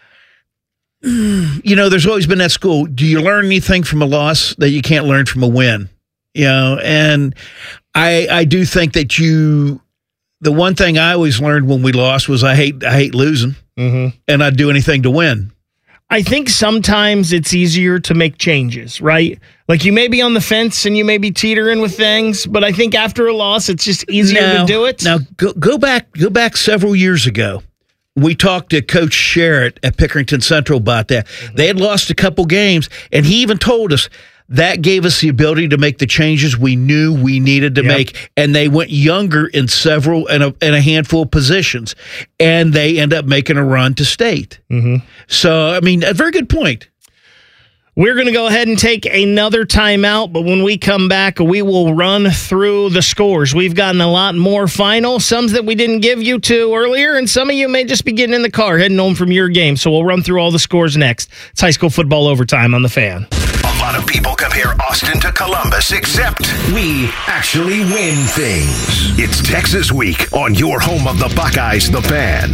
Speaker 9: you know, there's always been that school. Do you learn anything from a loss that you can't learn from a win? You know, and I I do think that you, the one thing I always learned when we lost was I hate I hate losing,
Speaker 8: mm-hmm.
Speaker 9: and I'd do anything to win.
Speaker 8: I think sometimes it's easier to make changes, right? Like you may be on the fence and you may be teetering with things, but I think after a loss, it's just easier
Speaker 9: now,
Speaker 8: to do it.
Speaker 9: Now go go back go back several years ago. We talked to Coach Sherritt at Pickerington Central about that. Mm-hmm. They had lost a couple games, and he even told us that gave us the ability to make the changes we knew we needed to yep. make, and they went younger in several and a, in a handful of positions, and they end up making a run to state.
Speaker 8: Mm-hmm.
Speaker 9: So, I mean, a very good point.
Speaker 8: We're going to go ahead and take another timeout, but when we come back, we will run through the scores. We've gotten a lot more final, some that we didn't give you to earlier, and some of you may just be getting in the car heading home from your game. So we'll run through all the scores next. It's high school football overtime on The Fan.
Speaker 3: A lot of people compare Austin to Columbus, except we actually win things. It's Texas Week on your home of the Buckeyes, The Fan.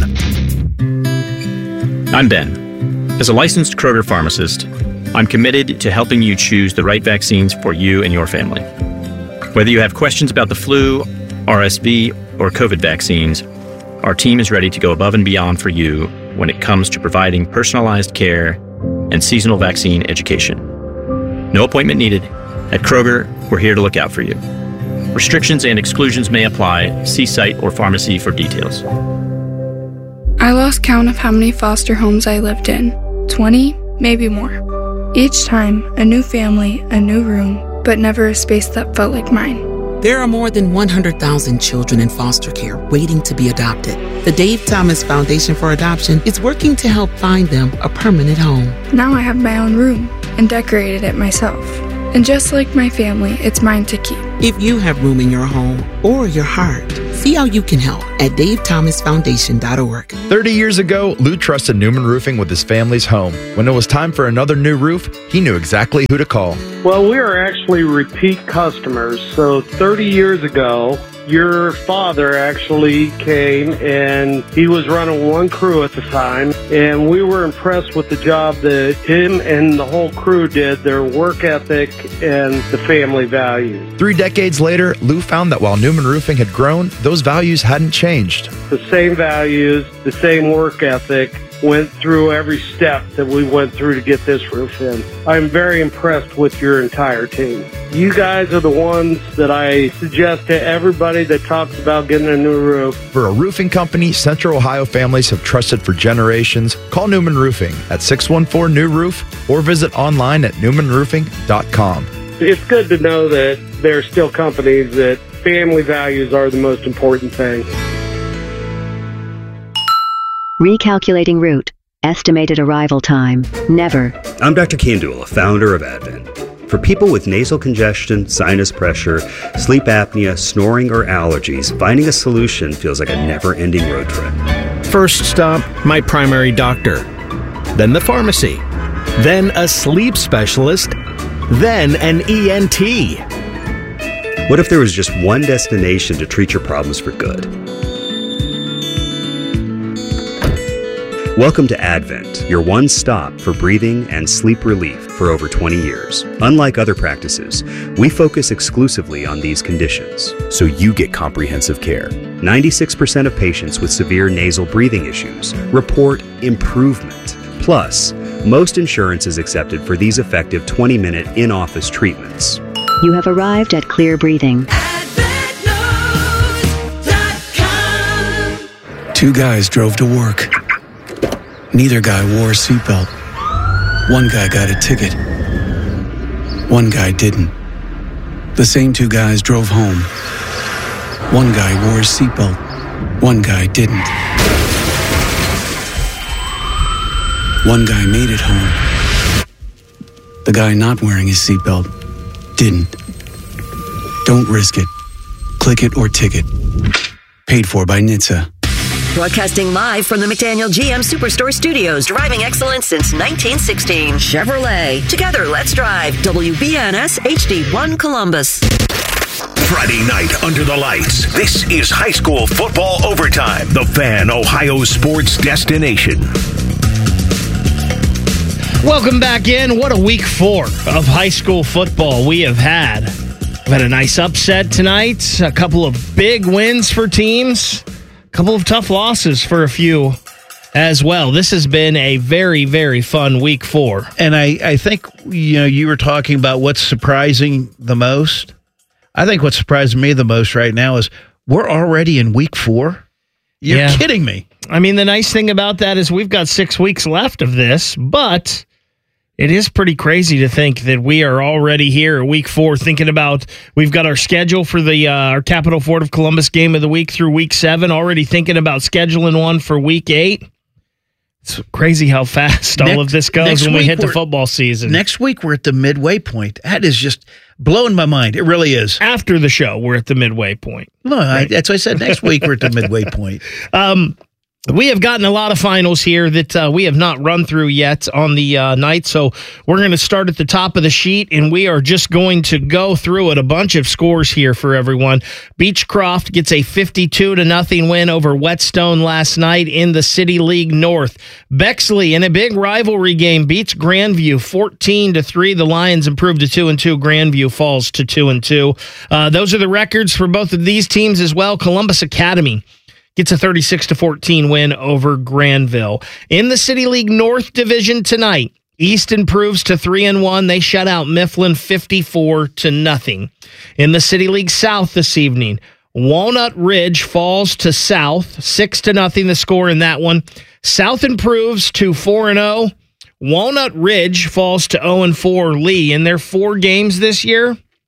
Speaker 1: I'm Ben. As a licensed Kroger pharmacist, I'm committed to helping you choose the right vaccines for you and your family. Whether you have questions about the flu, R S V, or COVID vaccines, our team is ready to go above and beyond for you when it comes to providing personalized care and seasonal vaccine education. No appointment needed. At Kroger, we're here to look out for you. Restrictions and exclusions may apply. See site or pharmacy for details.
Speaker 2: I lost count of how many foster homes I lived in. twenty, maybe more. Each time, a new family, a new room, but never a space that felt like mine.
Speaker 17: There are more than one hundred thousand children in foster care waiting to be adopted. The Dave Thomas Foundation for Adoption is working to help find them a permanent home.
Speaker 2: Now I have my own room and decorated it myself. And just like my family, it's mine to keep.
Speaker 17: If you have room in your home or your heart, see how you can help at dave thomas foundation dot org.
Speaker 4: thirty years ago, Lou trusted Newman Roofing with his family's home. When it was time for another new roof, he knew exactly who to call.
Speaker 5: Well, we are actually repeat customers. So thirty years ago, your father actually came and he was running one crew at the time, and we were impressed with the job that him and the whole crew did, their work ethic and the family values.
Speaker 4: Three decades later, Lou found that while Newman Roofing had grown, those values hadn't changed.
Speaker 5: The same values, the same work ethic, went through every step that we went through to get this roof in. I'm very impressed with your entire team. You guys are the ones that I suggest to everybody that talks about getting a new roof.
Speaker 4: For a roofing company Central Ohio families have trusted for generations, call Newman Roofing at six one four new roof or visit online at newman roofing dot com.
Speaker 5: It's good to know that there are still companies that family values are the most important thing.
Speaker 6: Recalculating route. Estimated arrival time. Never.
Speaker 7: I'm Doctor Kandula, founder of Advent. For people with nasal congestion, sinus pressure, sleep apnea, snoring, or allergies, finding a solution feels like a never-ending road trip.
Speaker 10: First stop, my primary doctor. Then the pharmacy. Then a sleep specialist. Then an E N T.
Speaker 7: What if there was just one destination to treat your problems for good? Welcome to Advent, your one stop for breathing and sleep relief for over twenty years. Unlike other practices, we focus exclusively on these conditions, so you get comprehensive care. ninety-six percent of patients with severe nasal breathing issues report improvement. Plus, most insurance is accepted for these effective twenty-minute in-office treatments.
Speaker 6: You have arrived at Clear Breathing.
Speaker 11: Two guys drove to work. Neither guy wore a seatbelt. One guy got a ticket. One guy didn't. The same two guys drove home. One guy wore a seatbelt. One guy didn't. One guy made it home. The guy not wearing his seatbelt didn't. Don't risk it. Click it or ticket. Paid for by N H T S A.
Speaker 27: Broadcasting live from the McDaniel G M Superstore Studios, driving excellence since nineteen sixteen. Chevrolet. Together, let's drive. W B N S H D one Columbus.
Speaker 3: Friday night under the lights. This is high school football overtime. The Fan, Ohio sports destination.
Speaker 8: Welcome back in. What a week four of high school football we have had. We've had a nice upset tonight. A couple of big wins for teams. Couple of tough losses for a few as well. This has been a very, very fun week four.
Speaker 9: And I, I think, you know, you were talking about what's surprising the most. I think what's surprising me the most right now is we're already in week four. You're
Speaker 8: Yeah.
Speaker 9: kidding me.
Speaker 8: I mean, the nice thing about that is we've got six weeks left of this, but it is pretty crazy to think that we are already here at week four, thinking about we've got our schedule for the uh, our Capital Ford of Columbus game of the week through week seven, already thinking about scheduling one for week eight. It's crazy how fast all
Speaker 9: Next-
Speaker 8: of this goes
Speaker 9: next
Speaker 8: when we
Speaker 9: week
Speaker 8: hit the
Speaker 9: we're-
Speaker 8: football season.
Speaker 9: Next week, we're at the midway point. That is just blowing my mind. It really is.
Speaker 8: After the show, we're at the midway point.
Speaker 9: No, I, that's what I said. Next week, we're at the midway point.
Speaker 8: Um, we have gotten a lot of finals here that uh, we have not run through yet on the uh, night, so we're going to start at the top of the sheet, and we are just going to go through it. A bunch of scores here for everyone. Beechcroft gets a fifty-two to nothing win over Whetstone last night in the City League North. Bexley, in a big rivalry game, beats Grandview fourteen to three. The Lions improved to two and two. Grandview falls to two and two. Uh, those are the records for both of these teams as well. Columbus Academy gets a thirty-six to fourteen win over Granville. In the City League North Division tonight, East improves to three and one. They shut out Mifflin fifty-four to nothing. In the City League South this evening, Walnut Ridge falls to South six to nothing. The score in that one. South improves to four and oh. Walnut Ridge falls to oh and four. Lee, in their four games this year,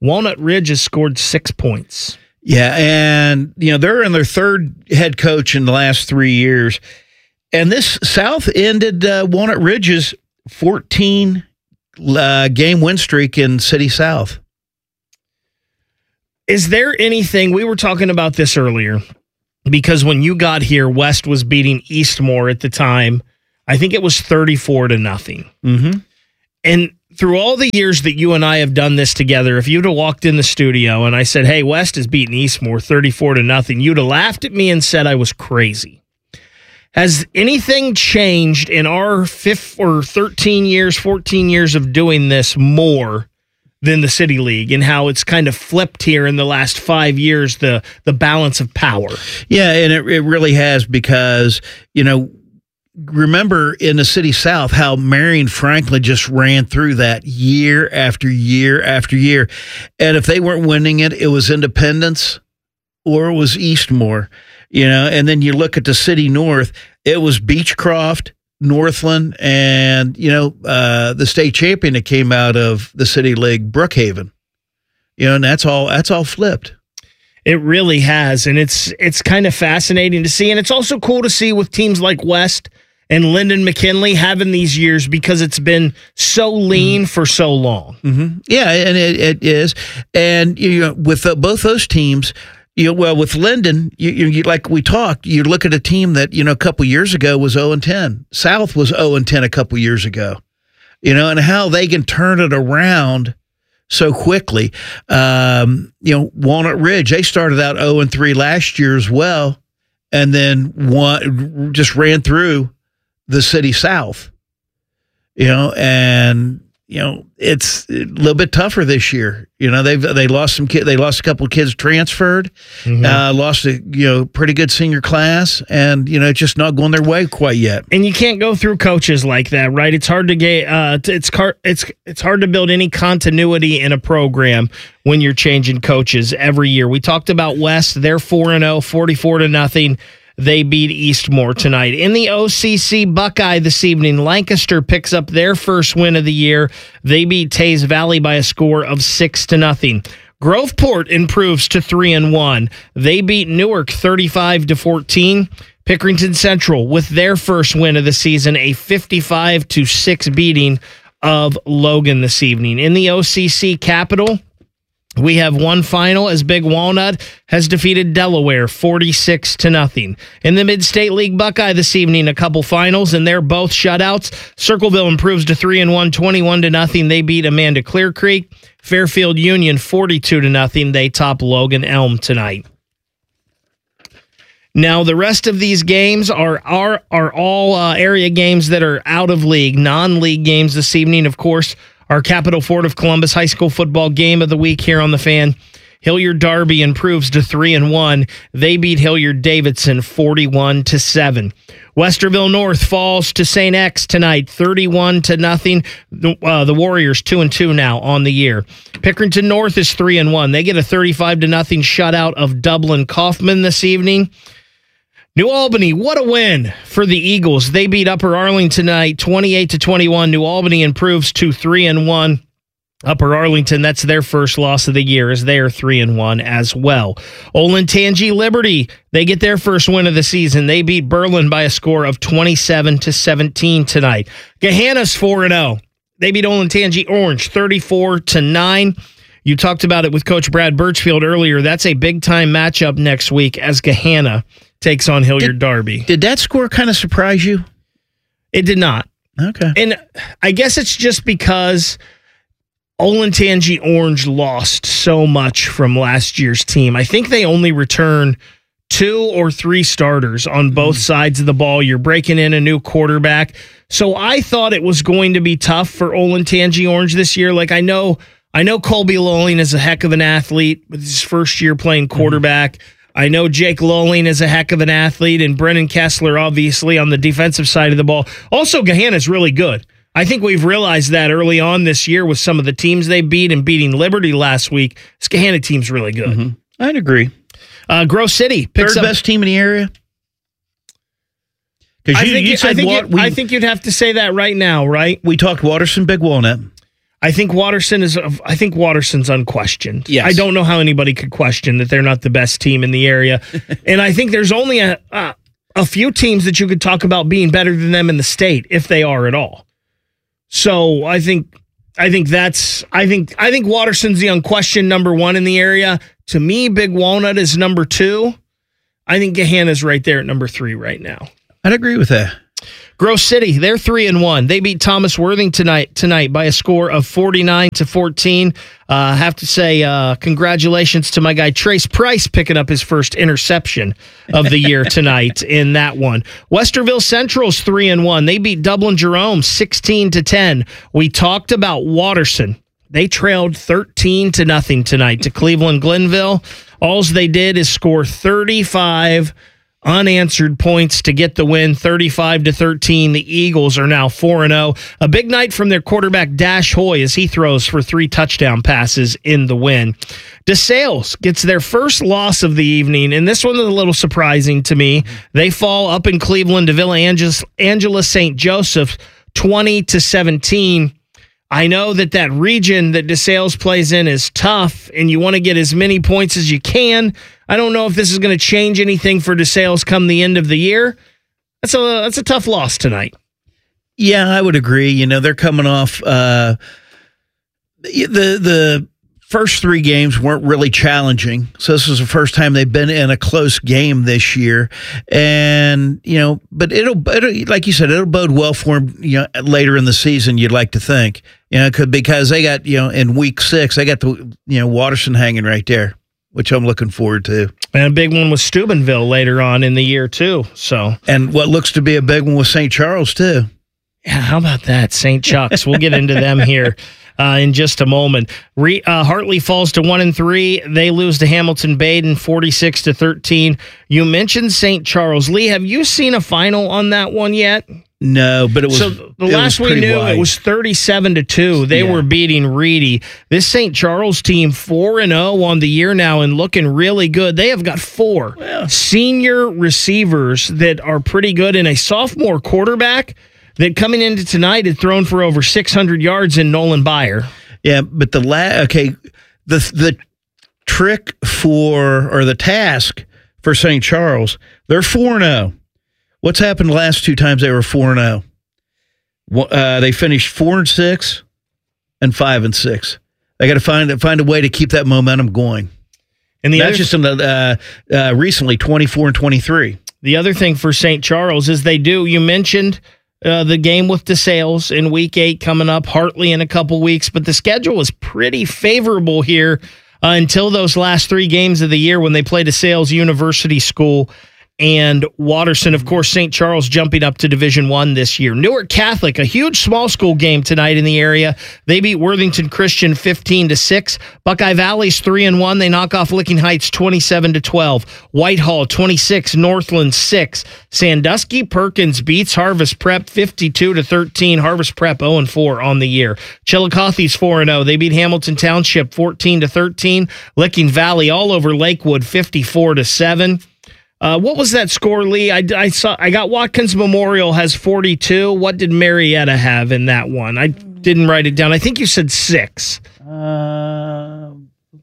Speaker 8: Walnut Ridge has scored six points.
Speaker 9: Yeah, and you know they're in their third head coach in the last three years, and this South ended uh, Walnut Ridge's fourteen uh, game win streak in City South.
Speaker 8: Is there anything, we were talking about this earlier, because when you got here, West was beating Eastmore at the time. I think it was thirty-four to nothing.
Speaker 9: Mm-hmm.
Speaker 8: And through all the years that you and I have done this together, if you'd have walked in the studio and I said, hey, West is beating Eastmore thirty-four to nothing, you'd have laughed at me and said I was crazy. Has anything changed in our fifth or thirteen years, fourteen years of doing this more than the City League, and how it's kind of flipped here in the last five years, the the balance of power?
Speaker 9: Yeah, and it, it really has, because, you know, remember in the City South how Marion Franklin just ran through that year after year after year. And if they weren't winning it, it was Independence or it was Eastmore, you know. And then you look at the City North, it was Beechcroft, Northland, and, you know, uh, the state champion that came out of the City League, Brookhaven. You know, and that's all, that's all flipped.
Speaker 8: It really has, and it's it's kind of fascinating to see, and it's also cool to see with teams like West and Linden McKinley having these years, because it's been so lean mm-hmm. for so long.
Speaker 9: Mm-hmm. Yeah, and it, it is, and you know, with uh, both those teams, you know, well, with Linden, you, you, like we talked, you look at a team that, you know, a couple years ago was oh and ten. South was oh and ten a couple years ago, you know, and how they can turn it around so quickly. Um, you know, Walnut Ridge, they started out oh and three last year as well, and then one, just ran through the City South, you know, and, you know, it's a little bit tougher this year. You know, they've, they lost some kid, they lost a couple of kids transferred, mm-hmm. uh, lost a, you know, pretty good senior class, and, you know, it's just not going their way quite yet.
Speaker 8: And you can't go through coaches like that, right? It's hard to get, uh, it's car, it's, it's hard to build any continuity in a program when you're changing coaches every year. We talked about West, they're four and oh, forty-four to nothing. They beat Eastmore tonight. In the O C C Buckeye this evening, Lancaster picks up their first win of the year. They beat Taze Valley by a score of six to nothing. Groveport improves to three and one. They beat Newark thirty-five to fourteen. Pickerington Central with their first win of the season, a fifty-five to six beating of Logan this evening. In the O C C Capital, we have one final as Big Walnut has defeated Delaware forty-six to nothing. In the Mid-State League Buckeye this evening, a couple finals, and they're both shutouts. Circleville improves to three and one, twenty-one to nothing. They beat Amanda Clear Creek. Fairfield Union forty-two to nothing. They top Logan Elm tonight. Now, the rest of these games are are, are all uh, area games that are out of league, non-league games this evening. Of course, our Capital Fort of Columbus high school football game of the week here on the Fan. Hilliard Darby improves to three and one. They beat Hilliard Davidson forty-one to seven. Westerville North falls to Saint X tonight, thirty-one to nothing. Uh, the Warriors two and two now on the year. Pickerington North is three and one. They get a thirty-five to nothing shutout of Dublin Kaufman this evening. New Albany, what a win for the Eagles. They beat Upper Arlington tonight, twenty-eight to twenty-one. New Albany improves to three and one. Upper Arlington, that's their first loss of the year, as they are three and one as well. Olentangy Liberty, they get their first win of the season. They beat Berlin by a score of twenty-seven to seventeen tonight. Gahanna's four and oh. They beat Olentangy Orange thirty-four to nine. You talked about it with Coach Brad Birchfield earlier. That's a big-time matchup next week as Gahanna takes on Hilliard
Speaker 9: did,
Speaker 8: Darby.
Speaker 9: Did that score kind of surprise you?
Speaker 8: It did not.
Speaker 9: Okay.
Speaker 8: And I guess it's just because Olentangy Orange lost so much from last year's team. I think they only return two or three starters on both mm. sides of the ball. You're breaking in a new quarterback. So I thought it was going to be tough for Olentangy Orange this year. Like I know, I know Colby Lolling is a heck of an athlete with his first year playing quarterback. Mm. I know Jake Lolling is a heck of an athlete, and Brennan Kessler, obviously, on the defensive side of the ball. Also, Gahanna is really good. I think we've realized that early on this year with some of the teams they beat and beating Liberty last week. This Gahanna team's really good.
Speaker 9: Mm-hmm. I'd agree.
Speaker 8: Uh, Grove City picks
Speaker 9: Third
Speaker 8: up,
Speaker 9: best team in the area?
Speaker 8: I, you, think you, you I, think wa- we, I think you'd have to say that right now, right?
Speaker 9: We talked Watterson, Big Walnut.
Speaker 8: I think Watterson is. I think Watterson's unquestioned.
Speaker 9: Yes.
Speaker 8: I don't know how anybody could question that they're not the best team in the area, and I think there's only a, a a few teams that you could talk about being better than them in the state, if they are at all. So I think I think that's I think I think Watterson's the unquestioned number one in the area. To me, Big Walnut is number two. I think Gahanna's right there at number three right now.
Speaker 9: I'd agree with that.
Speaker 8: Grosse City, they're three and one. They beat Thomas Worthing tonight tonight by a score of forty-nine to fourteen. I uh, have to say uh, congratulations to my guy Trace Price picking up his first interception of the year tonight in that one. Westerville Central's three and one. They beat Dublin Jerome sixteen to ten. We talked about Watterson. They trailed thirteen to nothing tonight to Cleveland Glenville. All they did is score thirty-five unanswered points to get the win, thirty-five to thirteen. The Eagles are now four and oh. A big night from their quarterback Dash Hoy as he throws for three touchdown passes in the win. DeSales gets their first loss of the evening, and this one is a little surprising to me. They fall up in Cleveland to Villa Angela Saint Joseph twenty to seventeen. I know that that region that DeSales plays in is tough, and you want to get as many points as you can. I don't know if this is going to change anything for DeSales come the end of the year. That's a that's a tough loss tonight.
Speaker 9: Yeah, I would agree. You know, they're coming off uh, the the first three games weren't really challenging, so this is the first time they've been in a close game this year. And you know, but it'll, it'll like you said, it'll bode well for them. You know, later in the season, you'd like to think. You know, could because they got you know in week six they got the you know Watterson hanging right there, which I'm looking forward to.
Speaker 8: And a big one with Steubenville later on in the year too. So
Speaker 9: and what looks to be a big one with Saint Charles too.
Speaker 8: Yeah, how about that, Saint Chuck's? We'll get into them here uh, in just a moment. Re, uh, Hartley falls to one and three. They lose to Hamilton Baden, forty-six to thirteen. You mentioned Saint Charles. Lee, have you seen a final on that one yet?
Speaker 9: No, but it was.
Speaker 8: So the last we knew, wide. It was thirty-seven to two. They yeah. were beating Reedy. This Saint Charles team four and zero on the year now and looking really good. They have got four well. senior receivers that are pretty good, and a sophomore quarterback that coming into tonight had thrown for over six hundred yards in Nolan Byer.
Speaker 9: Yeah, but the la- okay, the the trick for or the task for Saint Charles, they're four and zero. What's happened the last two times they were four and zero? Uh, they finished four and six, and five and six. They got to find find a way to keep that momentum going. And the that's other, just in the uh, uh, recently twenty-four and twenty-three.
Speaker 8: The other thing for Saint Charles is they do. You mentioned uh, the game with DeSales in week eight coming up, Hartley in a couple weeks, but the schedule is pretty favorable here uh, until those last three games of the year when they play DeSales University School and Watterson. Of course, Saint Charles jumping up to Division One this year. Newark Catholic, a huge small school game tonight in the area. They beat Worthington Christian fifteen to six. Buckeye Valley's three and one. They knock off Licking Heights twenty-seven to twelve. Whitehall twenty-six, Northland six. Sandusky Perkins beats Harvest Prep fifty-two to thirteen. Harvest Prep zero and four on the year. Chillicothe's four and oh. They beat Hamilton Township fourteen to thirteen. Licking Valley all over Lakewood fifty-four to seven. Uh, what was that score, Lee? I, I saw. I got Watkins Memorial has forty-two. What did Marietta have in that one? I didn't write it down. I think you said six. Uh,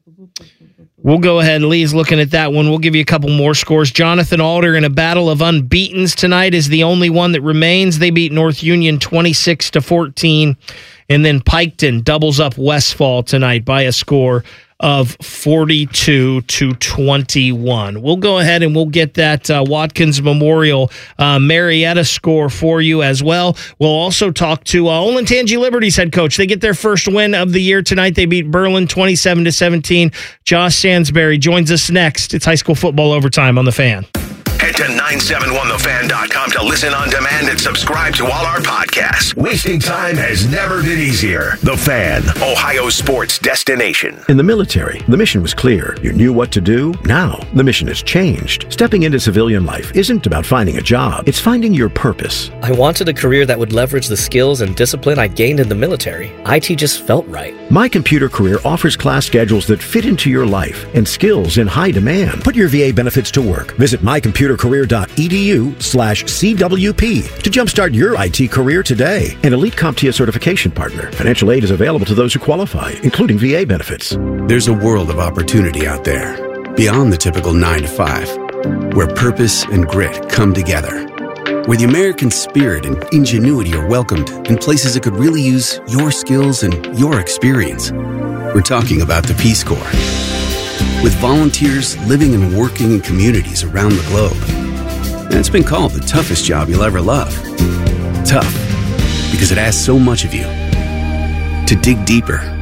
Speaker 8: we'll go ahead. Lee's looking at that one. We'll give you a couple more scores. Jonathan Alder in a battle of unbeatens tonight is the only one that remains. They beat North Union twenty-six to fourteen. And then Piketon doubles up Westfall tonight by a score of forty-two to twenty-one. We'll go ahead and we'll get that uh, Watkins Memorial uh, Marietta score for you as well. We'll also talk to uh, Olentangy Liberty's head coach. They get their first win of the year tonight. They beat Berlin twenty-seven to seventeen. Josh Sansbury joins us next. It's high school football overtime on The Fan.
Speaker 3: Head to nine seven one the fan dot com to listen on demand and subscribe to all our podcasts. Wasting time has never been easier. The Fan, Ohio sports destination.
Speaker 12: In the military, the mission was clear. You knew what to do. Now, the mission has changed. Stepping into civilian life isn't about finding a job. It's finding your purpose.
Speaker 13: I wanted a career that would leverage the skills and discipline I gained in the military. I T just felt right.
Speaker 12: My Computer Career offers class schedules that fit into your life and skills in high demand. Put your V A benefits to work. Visit my computer computercareer.edu slash CWP to jumpstart your I T career today. An Elite CompTIA certification partner. Financial aid is available to those who qualify, including V A benefits.
Speaker 11: There's a world of opportunity out there, beyond the typical nine to five, where purpose and grit come together, where the American spirit and ingenuity are welcomed in places that could really use your skills and your experience. We're talking about the Peace Corps. With volunteers living and working in communities around the globe. And it's been called the toughest job you'll ever love. Tough, because it asks so much of you. To dig deeper,